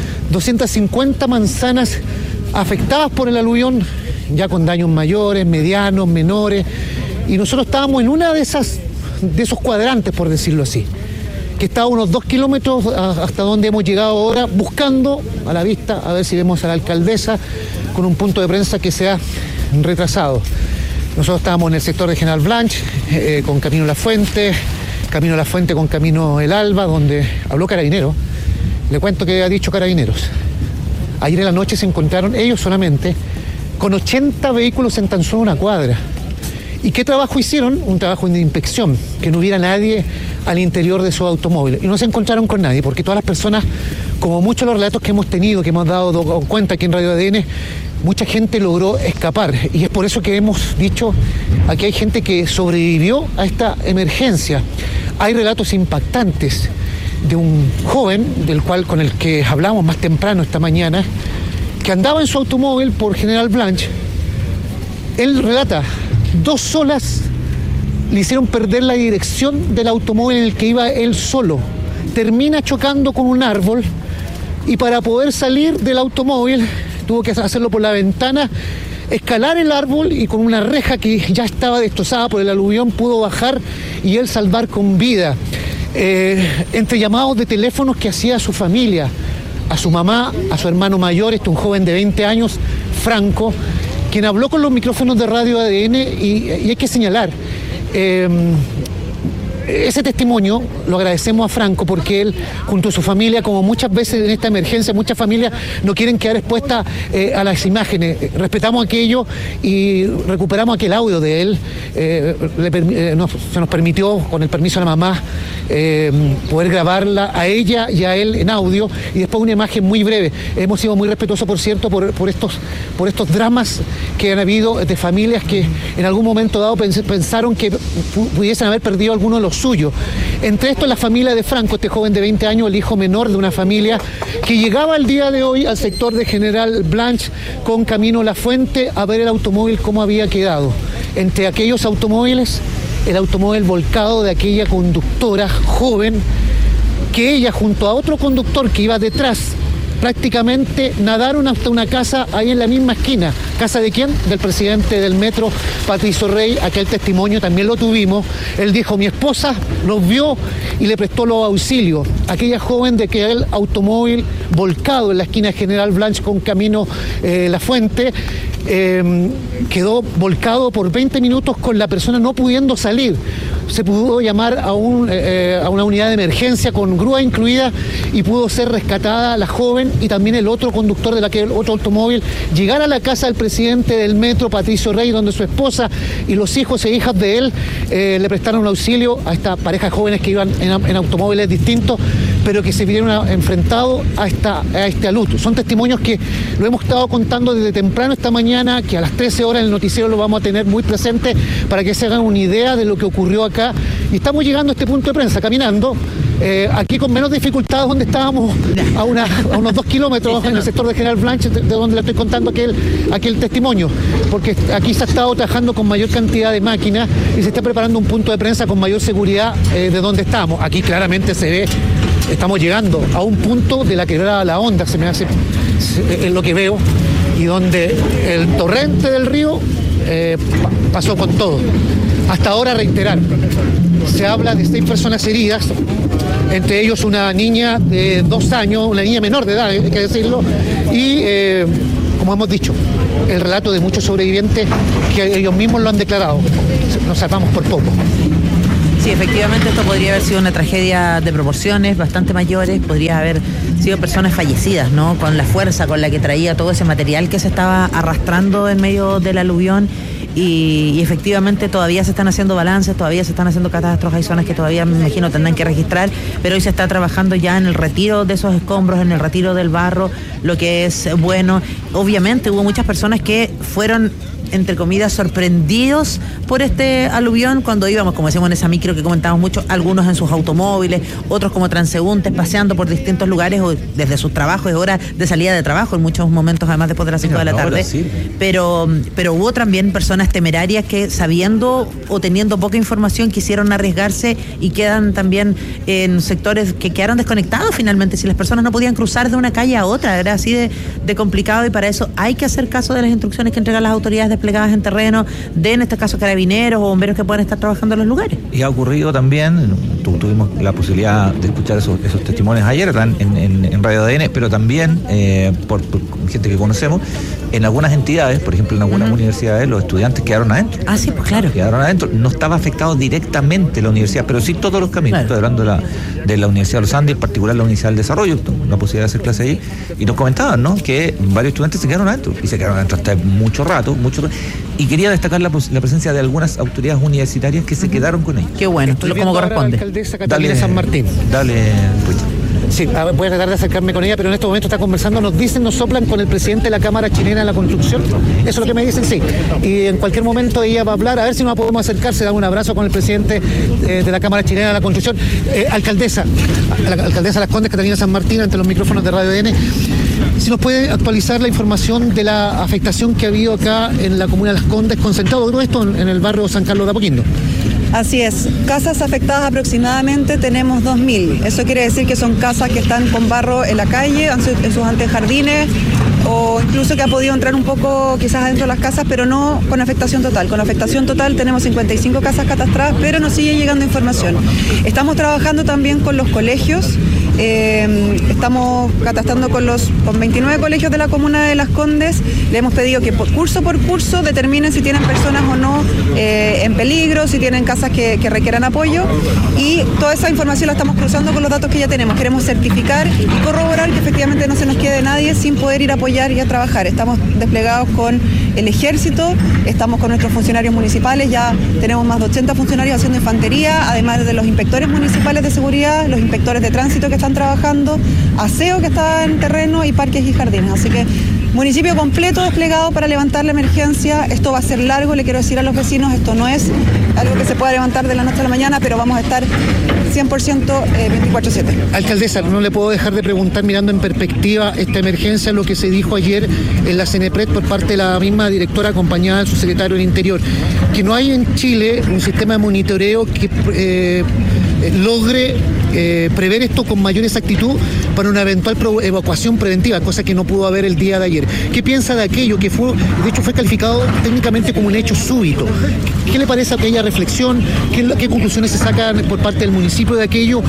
250 manzanas afectadas por el aluvión, ya con daños mayores, medianos, menores, y nosotros estábamos en una de esos cuadrantes, por decirlo así, que está a unos 2 kilómetros hasta donde hemos llegado ahora, buscando a la vista a ver si vemos a la alcaldesa con un punto de prensa que se ha retrasado. Nosotros estábamos en el sector de General Blanch, con Camino La Fuente con Camino El Alba, donde habló Carabineros. Le cuento que ha dicho Carabineros. Ayer en la noche se encontraron ellos solamente con 80 vehículos en tan solo una cuadra. ¿Y qué trabajo hicieron? Un trabajo de inspección, que no hubiera nadie al interior de su automóvil. Y no se encontraron con nadie, porque todas las personas, como muchos de los relatos que hemos tenido, que hemos dado cuenta aquí en Radio ADN, mucha gente logró escapar. Y es por eso que hemos dicho, aquí hay gente que sobrevivió a esta emergencia. Hay relatos impactantes de un joven, con el que hablamos más temprano esta mañana, que andaba en su automóvil por General Blanch. Él relata, 2 olas le hicieron perder la dirección del automóvil en el que iba él solo. Termina chocando con un árbol y para poder salir del automóvil tuvo que hacerlo por la ventana, escalar el árbol y con una reja que ya estaba destrozada por el aluvión pudo bajar y él salvar con vida. Entre llamados de teléfonos que hacía a su familia, a su mamá, a su hermano mayor, un joven de 20 años, Franco, quien habló con los micrófonos de Radio ADN y hay que señalar, ese testimonio lo agradecemos a Franco porque él, junto a su familia, como muchas veces en esta emergencia, muchas familias no quieren quedar expuestas a las imágenes. Respetamos aquello y recuperamos aquel audio de él. Se nos permitió, con el permiso de la mamá, poder grabarla a ella y a él en audio y después una imagen muy breve. Hemos sido muy respetuosos, por cierto, por estos dramas que han habido de familias que en algún momento dado pensaron que pudiesen haber perdido alguno de los suyos. Entre estos, la familia de Franco, este joven de 20 años, el hijo menor de una familia que llegaba el día de hoy al sector de General Blanch con Camino La Fuente a ver el automóvil cómo había quedado. Entre aquellos automóviles, el automóvil volcado de aquella conductora joven que ella, junto a otro conductor que iba detrás, prácticamente nadaron hasta una casa ahí en la misma esquina, ¿Casa de quién? Del presidente del Metro, Patricio Rey. Aquel testimonio también lo tuvimos. Él dijo, mi esposa los vio y le prestó los auxilios. Aquella joven de que el automóvil volcado en la esquina de General Blanch con camino La Fuente, quedó volcado por 20 minutos con la persona no pudiendo salir. Se pudo llamar a una unidad de emergencia con grúa incluida y pudo ser rescatada la joven y también el otro conductor de aquel otro automóvil, llegar a la casa del presidente del Metro, Patricio Rey, donde su esposa y los hijos e hijas de él le prestaron un auxilio a esta pareja de jóvenes que iban en automóviles distintos, pero que se vieron enfrentados a este aluto. Son testimonios que lo hemos estado contando desde temprano esta mañana, que a las 13 horas en el noticiero lo vamos a tener muy presente para que se hagan una idea de lo que ocurrió acá. Y estamos llegando a este punto de prensa, caminando, aquí con menos dificultades, donde estábamos a unos 2 kilómetros en el sector de General Blanche, de donde le estoy contando aquel testimonio, porque aquí se ha estado trabajando con mayor cantidad de máquinas y se está preparando un punto de prensa con mayor seguridad de donde estamos. Aquí claramente se ve, estamos llegando a un punto de la quebrada La Honda, se me hace, es lo que veo, y donde el torrente del río pasó con todo. Hasta ahora, reiterar, se habla de 6 personas heridas, entre ellos una niña de 2 años, una niña menor de edad, hay que decirlo, y como hemos dicho, el relato de muchos sobrevivientes que ellos mismos lo han declarado. Nos salvamos por poco. Sí, efectivamente esto podría haber sido una tragedia de proporciones bastante mayores, podría haber sido personas fallecidas, ¿no? Con la fuerza con la que traía todo ese material que se estaba arrastrando en medio del aluvión. Y efectivamente todavía se están haciendo balances, todavía se están haciendo catástrofes, hay zonas que todavía me imagino tendrán que registrar, pero hoy se está trabajando ya en el retiro de esos escombros, en el retiro del barro, lo que es bueno. Obviamente hubo muchas personas que fueron, entre comillas, sorprendidos por este aluvión cuando íbamos, como decíamos en esa micro que comentamos mucho, algunos en sus automóviles, otros como transeúntes paseando por distintos lugares o desde sus trabajos, es hora de salida de trabajo en muchos momentos, además después de las 5 de la tarde, sí. Pero hubo también personas temerarias que, sabiendo o teniendo poca información, quisieron arriesgarse y quedan también en sectores que quedaron desconectados finalmente. Si las personas no podían cruzar de una calle a otra, era así de complicado, y para eso hay que hacer caso de las instrucciones que entregan las autoridades desplegadas en terreno, en este caso carabineros o bomberos que puedan estar trabajando en los lugares. Y ha ocurrido también, tuvimos la posibilidad de escuchar esos testimonios ayer, están en Radio ADN, pero también por gente que conocemos, en algunas entidades, por ejemplo en algunas universidades, los estudiantes quedaron adentro. Ah, sí, pues claro. Quedaron adentro. No estaba afectado directamente la universidad, pero sí todos los caminos. Claro. Estoy hablando de la Universidad de los Andes, en particular la Universidad del Desarrollo, la posibilidad de hacer clase allí, y nos comentaban, ¿no?, que varios estudiantes se quedaron adentro, y se quedaron adentro hasta mucho rato, y quería destacar la presencia de algunas autoridades universitarias que se quedaron con ellos. Qué bueno, como corresponde. La alcaldesa Catalina San Martín. Dale, Richard. Sí, voy a tratar de acercarme con ella, pero en este momento está conversando, nos soplan con el presidente de la Cámara Chilena de la Construcción, eso es lo que me dicen, sí, y en cualquier momento ella va a hablar, a ver si nos podemos acercar, se da un abrazo con el presidente de la Cámara Chilena de la Construcción. Alcaldesa Las Condes, Catalina San Martín, ante los micrófonos de Radio ADN, si nos puede actualizar la información de la afectación que ha habido acá en la comuna de Las Condes, concentrado todo esto en el barrio San Carlos de Apoquindo. Así es, casas afectadas aproximadamente tenemos 2.000. Eso quiere decir que son casas que están con barro en la calle, en sus antejardines, o incluso que ha podido entrar un poco quizás adentro de las casas, pero no con afectación total. Con afectación total tenemos 55 casas catastradas, pero nos sigue llegando información. Estamos trabajando también con los colegios. Estamos catastrando con 29 colegios de la comuna de Las Condes. Le hemos pedido que por curso determinen si tienen personas o no en peligro, si tienen casas que requieran apoyo, y toda esa información la estamos cruzando con los datos que ya tenemos. Queremos certificar y corroborar que efectivamente no se nos quede nadie sin poder ir a apoyar y a trabajar. Estamos desplegados con el ejército, estamos con nuestros funcionarios municipales, ya tenemos más de 80 funcionarios haciendo infantería, además de los inspectores municipales de seguridad, los inspectores de tránsito que están trabajando, aseo que está en terreno y parques y jardines. Así que municipio completo desplegado para levantar la emergencia. Esto va a ser largo, le quiero decir a los vecinos, esto no es algo que se pueda levantar de la noche a la mañana, pero vamos a estar 100% 24/7. Alcaldesa, no le puedo dejar de preguntar, mirando en perspectiva esta emergencia, lo que se dijo ayer en la CENEPRED por parte de la misma directora acompañada del subsecretario del Interior, que no hay en Chile un sistema de monitoreo que logre prever esto con mayor exactitud para una eventual evacuación preventiva, cosa que no pudo haber el día de ayer. ¿Qué piensa de aquello que fue, de hecho fue calificado técnicamente como un hecho súbito? ¿Qué le parece aquella reflexión? ¿Qué conclusiones se sacan por parte del municipio de aquello?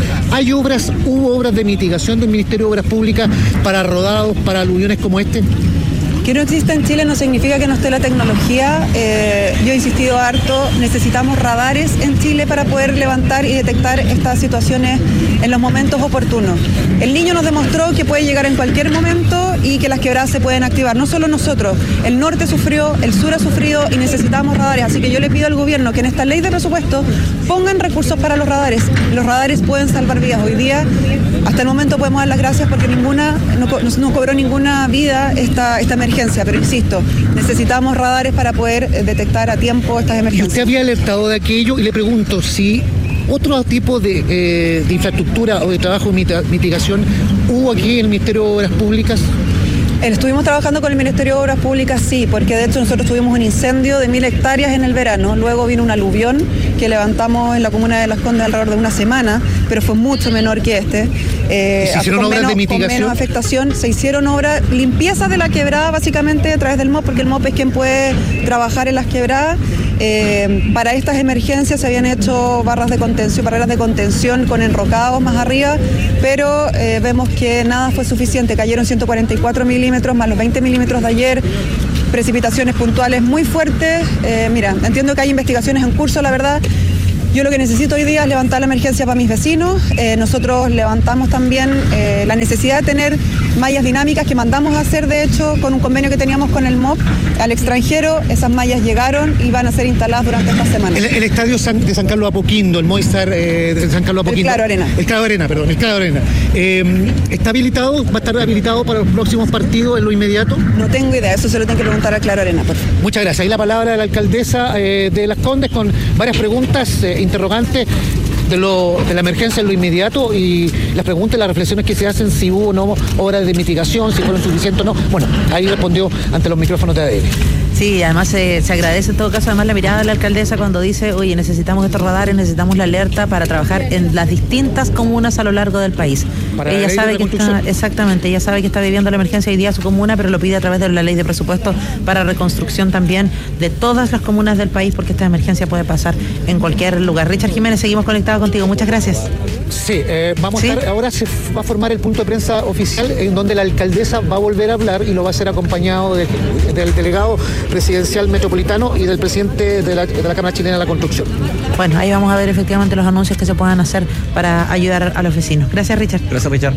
¿Hubo obras de mitigación del Ministerio de Obras Públicas para rodados, para aluviones como este? Que no exista en Chile no significa que no esté la tecnología. Yo he insistido harto, necesitamos radares en Chile para poder levantar y detectar estas situaciones en los momentos oportunos. El niño nos demostró que puede llegar en cualquier momento y que las quebradas se pueden activar. No solo nosotros, el norte sufrió, el sur ha sufrido y necesitamos radares. Así que yo le pido al gobierno que en esta ley de presupuesto pongan recursos para los radares. Los radares pueden salvar vidas. Hoy día, hasta el momento podemos dar las gracias porque no cobró ninguna vida esta emergencia. Pero insisto, necesitamos radares para poder detectar a tiempo estas emergencias. Y usted había alertado de aquello y le pregunto si otro tipo de infraestructura o de trabajo de mitigación hubo aquí en el Ministerio de Obras Públicas. Estuvimos trabajando con el Ministerio de Obras Públicas, sí, porque de hecho nosotros tuvimos un incendio de 1.000 hectáreas en el verano, luego vino un aluvión que levantamos en la comuna de Las Condes alrededor de una semana, pero fue mucho menor que este. ¿Se hicieron obras de mitigación? Con menos afectación, se hicieron obras, limpieza de la quebrada básicamente a través del MOP, porque el MOP es quien puede trabajar en las quebradas. Para estas emergencias se habían hecho barreras de contención con enrocados más arriba, pero vemos que nada fue suficiente. Cayeron 144 milímetros más los 20 milímetros de ayer, precipitaciones puntuales muy fuertes. Mira, entiendo que hay investigaciones en curso, la verdad. Yo lo que necesito hoy día es levantar la emergencia para mis vecinos. Nosotros levantamos también la necesidad de tener mallas dinámicas que mandamos a hacer, de hecho, con un convenio que teníamos con el MOP al extranjero. Esas mallas llegaron y van a ser instaladas durante esta semana. El estadio de San Carlos Apoquindo, el Movistar de San Carlos Apoquindo. El Claro Arena, ¿está habilitado? ¿Va a estar habilitado para los próximos partidos en lo inmediato? No tengo idea, eso se lo tengo que preguntar al Claro Arena, por favor. Muchas gracias. Ahí la palabra de la alcaldesa de Las Condes con varias preguntas interrogantes de la emergencia en lo inmediato y las preguntas y las reflexiones que se hacen si hubo o no obras de mitigación, si fueron suficientes o no. Bueno, ahí respondió ante los micrófonos de ADN. Sí, además se agradece en todo caso además la mirada de la alcaldesa cuando dice, oye, necesitamos estos radares, necesitamos la alerta para trabajar en las distintas comunas a lo largo del país. Ella sabe que ella sabe que está viviendo la emergencia hoy día su comuna, pero lo pide a través de la ley de presupuesto para reconstrucción también de todas las comunas del país, porque esta emergencia puede pasar en cualquier lugar. Richard Jiménez, seguimos conectados contigo. Muchas gracias. Sí, vamos a estar, ahora se va a formar el punto de prensa oficial en donde la alcaldesa va a volver a hablar y lo va a hacer acompañado del delegado presidencial metropolitano y del presidente de la Cámara Chilena de la Construcción. Bueno, ahí vamos a ver efectivamente los anuncios que se puedan hacer para ayudar a los vecinos. Gracias, Richard. Gracias, Richard.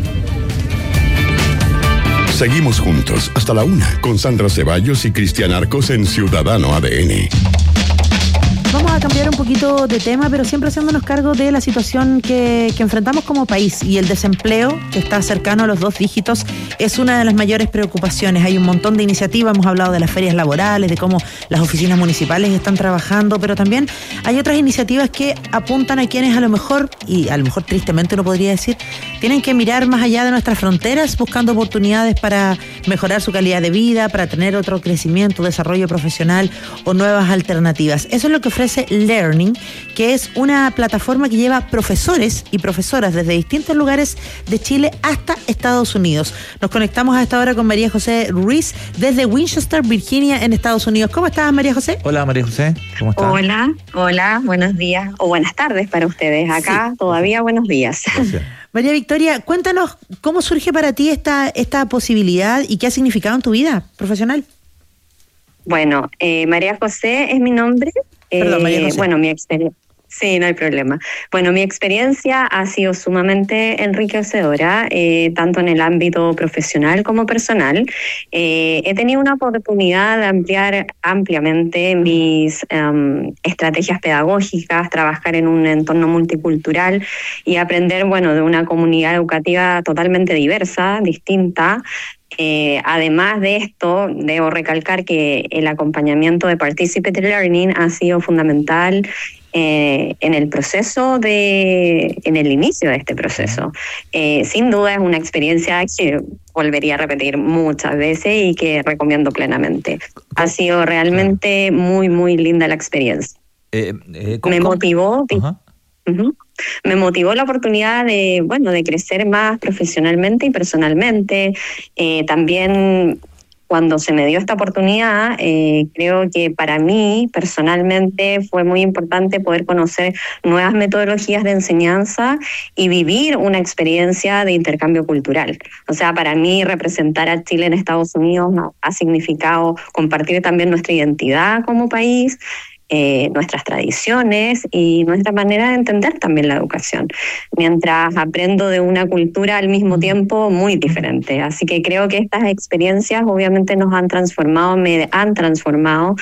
Seguimos juntos hasta la 1 con Sandra Ceballos y Cristian Arcos en Ciudadano ADN. Vamos a cambiar un poquito de tema, pero siempre haciéndonos cargo de la situación que enfrentamos como país, y el desempleo, que está cercano a los 2 dígitos, es una de las mayores preocupaciones. Hay un montón de iniciativas, hemos hablado de las ferias laborales, de cómo las oficinas municipales están trabajando, pero también hay otras iniciativas que apuntan a quienes a lo mejor tristemente uno podría decir, tienen que mirar más allá de nuestras fronteras buscando oportunidades para mejorar su calidad de vida, para tener otro crecimiento, desarrollo profesional o nuevas alternativas. Eso es lo que ofrece Learning, que es una plataforma que lleva profesores y profesoras desde distintos lugares de Chile hasta Estados Unidos. Nos conectamos a esta hora con María José Ruiz desde Winchester, Virginia, en Estados Unidos. ¿Cómo estás, María José? Hola, María José. ¿Cómo estás? Hola, buenos días o buenas tardes para ustedes. Acá sí, todavía buenos días. Gracias. María Victoria, cuéntanos cómo surge para ti esta posibilidad y qué ha significado en tu vida profesional. Bueno, María José es mi nombre. Perdón, María José. Bueno, mi experiencia. Sí, no hay problema. Bueno, mi experiencia ha sido sumamente enriquecedora, tanto en el ámbito profesional como personal. He tenido una oportunidad de ampliar ampliamente mis estrategias pedagógicas, trabajar en un entorno multicultural y aprender, de una comunidad educativa totalmente diversa, distinta. Además de esto, debo recalcar que el acompañamiento de Participatory Learning ha sido fundamental en el proceso en el inicio de este proceso. Sin duda es una experiencia que volvería a repetir muchas veces y que recomiendo plenamente. Ha sido realmente muy, muy linda la experiencia. Me motivó. me motivó la oportunidad de crecer más profesionalmente y personalmente. También cuando se me dio esta oportunidad, creo que para mí personalmente fue muy importante poder conocer nuevas metodologías de enseñanza y vivir una experiencia de intercambio cultural. O sea, para mí representar a Chile en Estados Unidos ha significado compartir también nuestra identidad como país, nuestras tradiciones y nuestra manera de entender también la educación, mientras aprendo de una cultura al mismo tiempo muy diferente. Así que creo que estas experiencias obviamente nos han transformado, me han transformado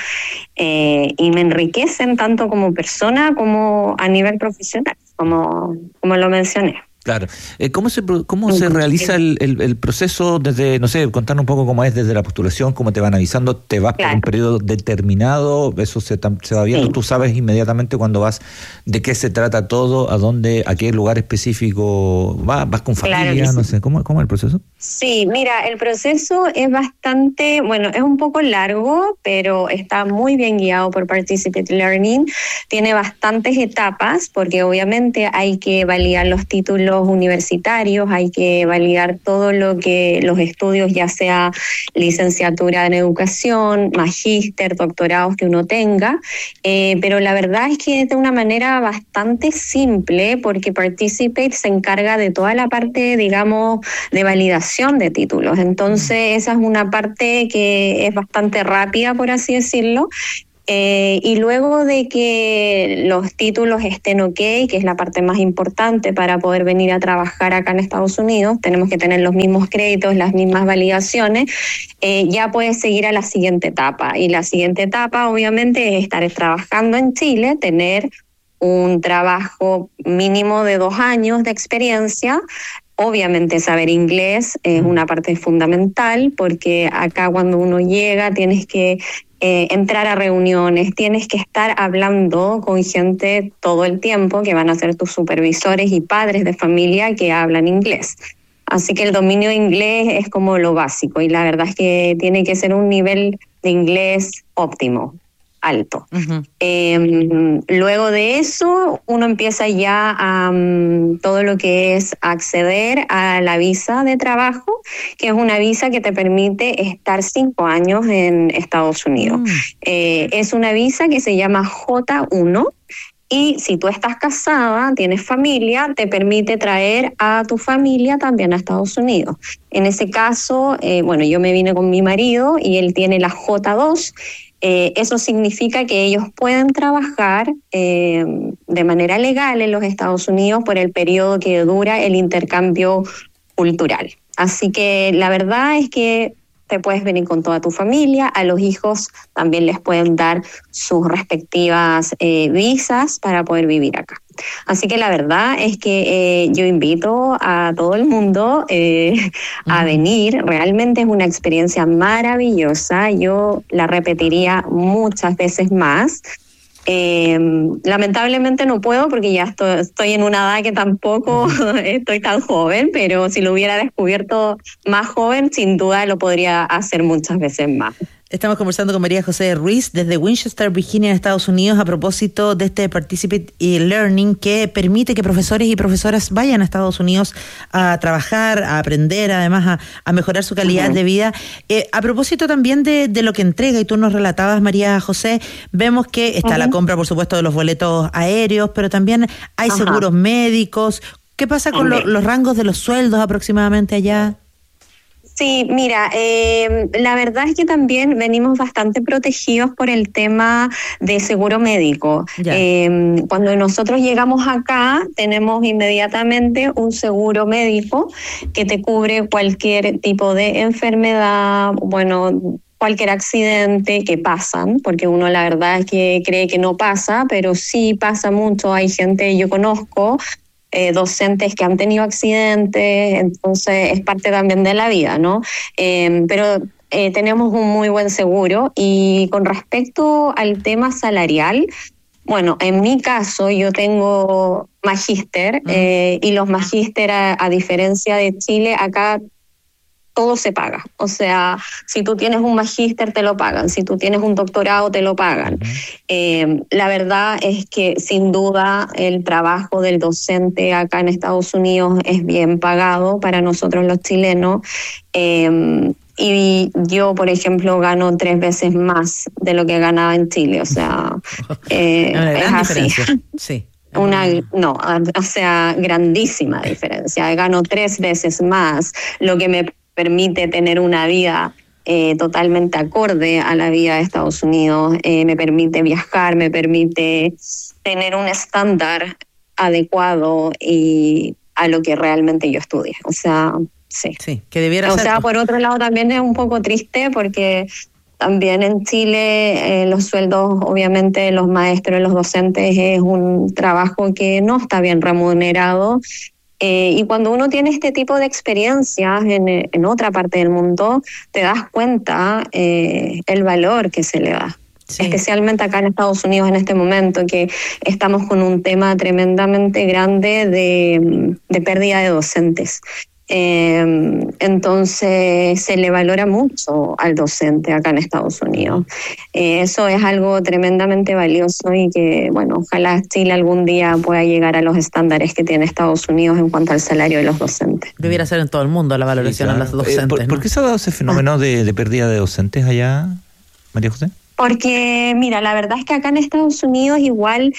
y me enriquecen tanto como persona como a nivel profesional, como lo mencioné. Claro. ¿Cómo se realiza el proceso desde, no sé, contarnos un poco cómo es desde la postulación, cómo te van avisando, te vas por un periodo determinado, eso se va viendo, tú sabes inmediatamente cuando vas, de qué se trata todo, a dónde, a qué lugar específico vas con familia, no sé, ¿cómo es el proceso? Sí, mira, el proceso es bastante, es un poco largo, pero está muy bien guiado por Participate Learning, tiene bastantes etapas, porque obviamente hay que validar los títulos universitarios, hay que validar todo lo que los estudios, ya sea licenciatura en educación, magíster, doctorados que uno tenga, pero la verdad es que es de una manera bastante simple, porque Participate se encarga de toda la parte, digamos, de validación de títulos. Entonces esa es una parte que es bastante rápida, por así decirlo. Y luego de que los títulos estén ok, que es la parte más importante para poder venir a trabajar acá en Estados Unidos, tenemos que tener los mismos créditos, las mismas validaciones, ya puedes seguir a la siguiente etapa. Y la siguiente etapa obviamente es estar trabajando en Chile, tener un trabajo mínimo de 2 años de experiencia. Obviamente saber inglés es una parte fundamental, porque acá cuando uno llega tienes que entrar a reuniones, tienes que estar hablando con gente todo el tiempo, que van a ser tus supervisores y padres de familia que hablan inglés. Así que el dominio de inglés es como lo básico, y la verdad es que tiene que ser un nivel de inglés óptimo, alto. Luego de eso, uno empieza ya a todo lo que es acceder a la visa de trabajo, que es una visa que te permite estar 5 años en Estados Unidos. Es una visa que se llama J1, y si tú estás casada, tienes familia, te permite traer a tu familia también a Estados Unidos. En ese caso, yo me vine con mi marido y él tiene la J2. Eso significa que ellos pueden trabajar de manera legal en los Estados Unidos por el periodo que dura el intercambio cultural. Así que la verdad es que te puedes venir con toda tu familia, a los hijos también les pueden dar sus respectivas visas para poder vivir acá. Así que la verdad es que yo invito a todo el mundo a venir. Realmente es una experiencia maravillosa. Yo la repetiría muchas veces más. Lamentablemente no puedo, porque ya estoy en una edad que tampoco estoy tan joven, pero si lo hubiera descubierto más joven, sin duda lo podría hacer muchas veces más. Estamos conversando con María José Ruiz desde Winchester, Virginia, en Estados Unidos, a propósito de este Participate Learning, que permite que profesores y profesoras vayan a Estados Unidos a trabajar, a aprender, además a mejorar su calidad de vida. A propósito también de lo que entrega, y tú nos relatabas, María José, vemos que está la compra, por supuesto, de los boletos aéreos, pero también hay seguros médicos. ¿Qué pasa con los rangos de los sueldos aproximadamente allá? Sí, mira, la verdad es que también venimos bastante protegidos por el tema de seguro médico. Cuando nosotros llegamos acá, tenemos inmediatamente un seguro médico que te cubre cualquier tipo de enfermedad, cualquier accidente que pasan, porque uno la verdad es que cree que no pasa, pero sí pasa mucho. Hay gente, yo conozco docentes que han tenido accidentes, entonces es parte también de la vida, ¿no? Pero tenemos un muy buen seguro. Y con respecto al tema salarial, en mi caso yo tengo magíster, y los magíster, a diferencia de Chile, acá todo se paga. O sea, si tú tienes un magíster, te lo pagan. Si tú tienes un doctorado, te lo pagan. La verdad es que, sin duda, el trabajo del docente acá en Estados Unidos es bien pagado para nosotros los chilenos. Y yo, por ejemplo, gano 3 veces más de lo que ganaba en Chile. O sea, es así. Sí. O sea, grandísima diferencia. Gano 3 veces más, lo que me permite tener una vida totalmente acorde a la vida de Estados Unidos, me permite viajar, me permite tener un estándar adecuado y a lo que realmente yo estudié. O sea, sí. Que debiera ser. O sea, por otro lado también es un poco triste porque también en Chile los sueldos, obviamente, los maestros y los docentes es un trabajo que no está bien remunerado. Y cuando uno tiene este tipo de experiencias en otra parte del mundo, te das cuenta el valor que se le da. Sí. Especialmente acá en Estados Unidos en este momento, que estamos con un tema tremendamente grande de pérdida de docentes. Entonces se le valora mucho al docente acá en Estados Unidos. Eso es algo tremendamente valioso y que, bueno, ojalá Chile algún día pueda llegar a los estándares que tiene Estados Unidos en cuanto al salario de los docentes. Debiera ser en todo el mundo la valoración a los docentes. ¿Por qué se ha dado ese fenómeno de pérdida de docentes allá, María José? Porque, mira, la verdad es que acá en Estados Unidos igual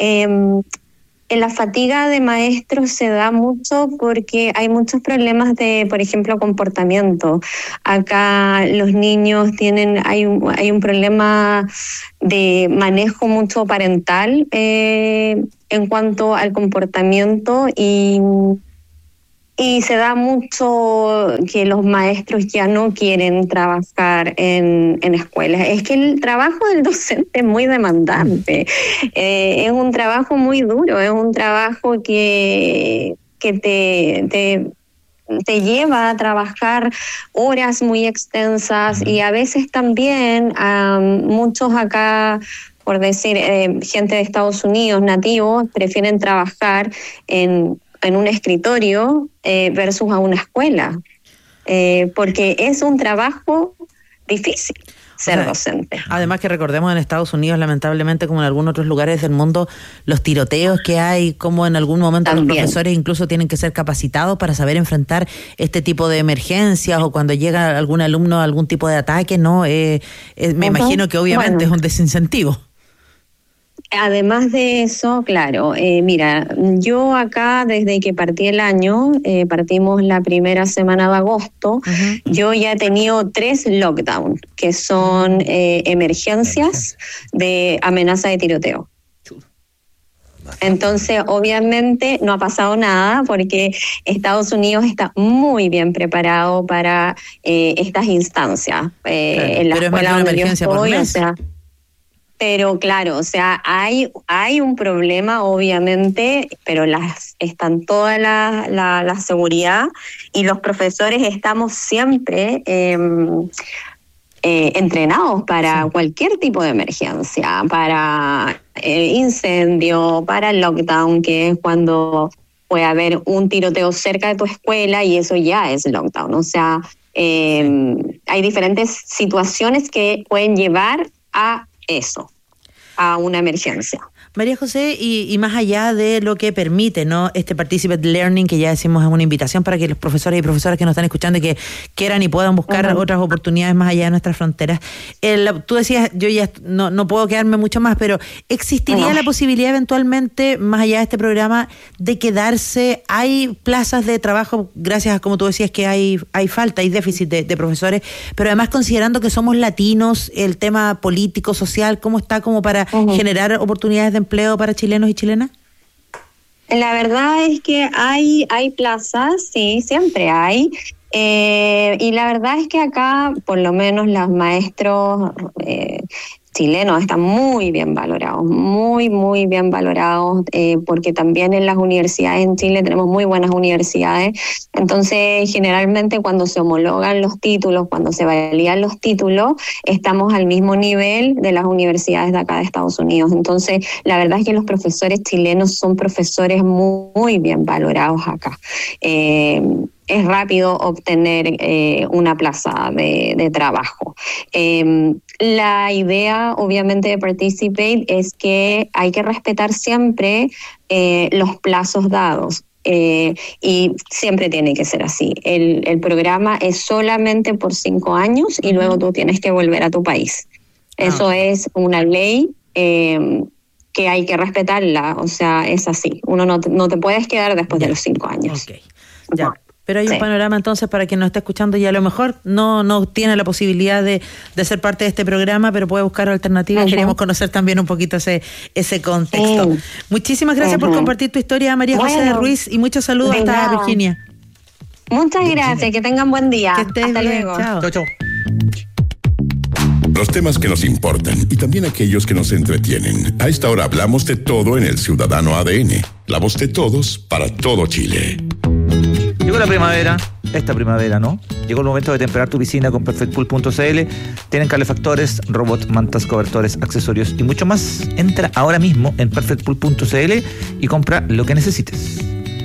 la fatiga de maestros se da mucho porque hay muchos problemas de, por ejemplo, comportamiento. Acá los niños hay un problema de manejo mucho parental en cuanto al comportamiento y se da mucho que los maestros ya no quieren trabajar en escuelas. Es que el trabajo del docente es muy demandante. Es un trabajo muy duro, es un trabajo que te lleva a trabajar horas muy extensas y a veces también muchos acá, por decir, gente de Estados Unidos, nativos, prefieren trabajar en un escritorio versus a una escuela, porque es un trabajo difícil ser docente. Además que recordemos en Estados Unidos, lamentablemente, como en algunos otros lugares del mundo, los tiroteos que hay, como en algún momento también los profesores incluso tienen que ser capacitados para saber enfrentar este tipo de emergencias o cuando llega algún alumno a algún tipo de ataque, ¿no? Me imagino que obviamente es un desincentivo. Además de eso, claro, mira, yo acá desde que partí el año, partimos la primera semana de agosto, yo ya he tenido 3 lockdowns, que son emergencias de amenaza de tiroteo. Entonces, obviamente, no ha pasado nada porque Estados Unidos está muy bien preparado para estas instancias. En la escuela donde yo estoy, o sea... Pero claro, o sea, hay un problema, obviamente, pero están toda la seguridad y los profesores estamos siempre entrenados para cualquier tipo de emergencia, para incendio, para el lockdown, que es cuando puede haber un tiroteo cerca de tu escuela y eso ya es lockdown. O sea, hay diferentes situaciones que pueden llevar a eso, a una emergencia. María José, y más allá de lo que permite, ¿no?, este Participate Learning, que ya decimos es una invitación para que los profesores y profesoras que nos están escuchando y que quieran y puedan buscar otras oportunidades más allá de nuestras fronteras. Tú decías, yo ya no puedo quedarme mucho más, pero ¿existiría la posibilidad eventualmente, más allá de este programa, de quedarse? ¿Hay plazas de trabajo, gracias a, como tú decías, que hay falta, hay déficit de profesores, pero además considerando que somos latinos, el tema político, social, ¿cómo está como para generar oportunidades de empleo para chilenos y chilenas? La verdad es que hay plazas, sí, siempre hay. Y la verdad es que acá, por lo menos los maestros chilenos están muy bien valorados, muy, muy bien valorados, porque también en las universidades en Chile tenemos muy buenas universidades. Entonces, generalmente cuando se homologan los títulos, cuando se validan los títulos, estamos al mismo nivel de las universidades de acá de Estados Unidos. Entonces, la verdad es que los profesores chilenos son profesores muy, muy bien valorados acá. es rápido obtener una plaza de trabajo. La idea, obviamente, de Participate es que hay que respetar siempre los plazos dados. Y siempre tiene que ser así. El programa es solamente por 5 años y luego tú tienes que volver a tu país. Eso es una ley que hay que respetarla, o sea, es así. Uno no te puedes quedar después de los 5 años. Okay. Ya. Pero hay un panorama entonces para quien nos está escuchando y a lo mejor no tiene la posibilidad de ser parte de este programa, pero puede buscar alternativas. Queríamos conocer también un poquito ese contexto. Muchísimas gracias por compartir tu historia, María José Ruiz, y muchos saludos hasta Virginia. Muchas gracias, que tengan buen día. Hasta luego. Chao. Chau. Los temas que nos importan y también aquellos que nos entretienen. A esta hora hablamos de todo en el Ciudadano ADN. La voz de todos para todo Chile. Llegó la primavera, esta primavera, ¿no? Llegó el momento de temperar tu piscina con perfectpool.cl. Tienen calefactores, robots, mantas, cobertores, accesorios y mucho más. Entra ahora mismo en perfectpool.cl y compra lo que necesites.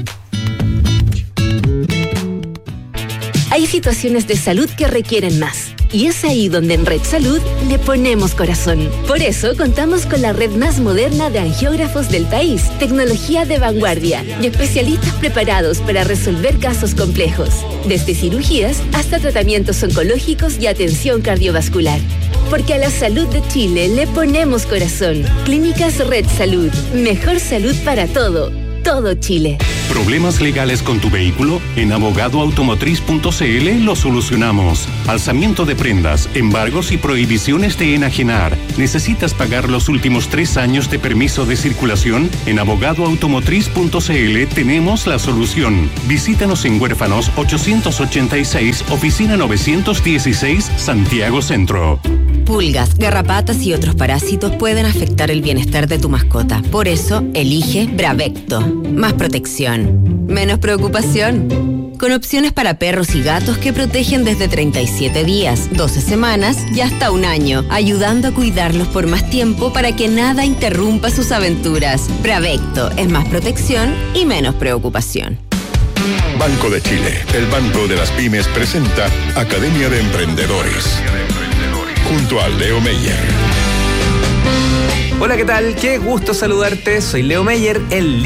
Hay situaciones de salud que requieren más. Y es ahí donde en Red Salud le ponemos corazón. Por eso contamos con la red más moderna de angiógrafos del país, tecnología de vanguardia y especialistas preparados para resolver casos complejos, desde cirugías hasta tratamientos oncológicos y atención cardiovascular. Porque a la salud de Chile le ponemos corazón. Clínicas Red Salud. Mejor salud para todo Chile. ¿Problemas legales con tu vehículo? En abogadoautomotriz.cl lo solucionamos. Alzamiento de prendas, embargos y prohibiciones de enajenar. ¿Necesitas pagar los últimos 3 años de permiso de circulación? En abogadoautomotriz.cl tenemos la solución. Visítanos en Huérfanos 886, oficina 916, Santiago Centro. Pulgas, garrapatas y otros parásitos pueden afectar el bienestar de tu mascota. Por eso, elige Bravecto. Más protección, menos preocupación. Con opciones para perros y gatos que protegen desde 37 días, 12 semanas y hasta 1 año, ayudando a cuidarlos por más tiempo para que nada interrumpa sus aventuras. Bravecto es más protección y menos preocupación. Banco de Chile, el banco de las pymes, presenta Academia de Emprendedores. Junto a Leo Meyer. Hola, ¿qué tal? Qué gusto saludarte. Soy Leo Meyer, el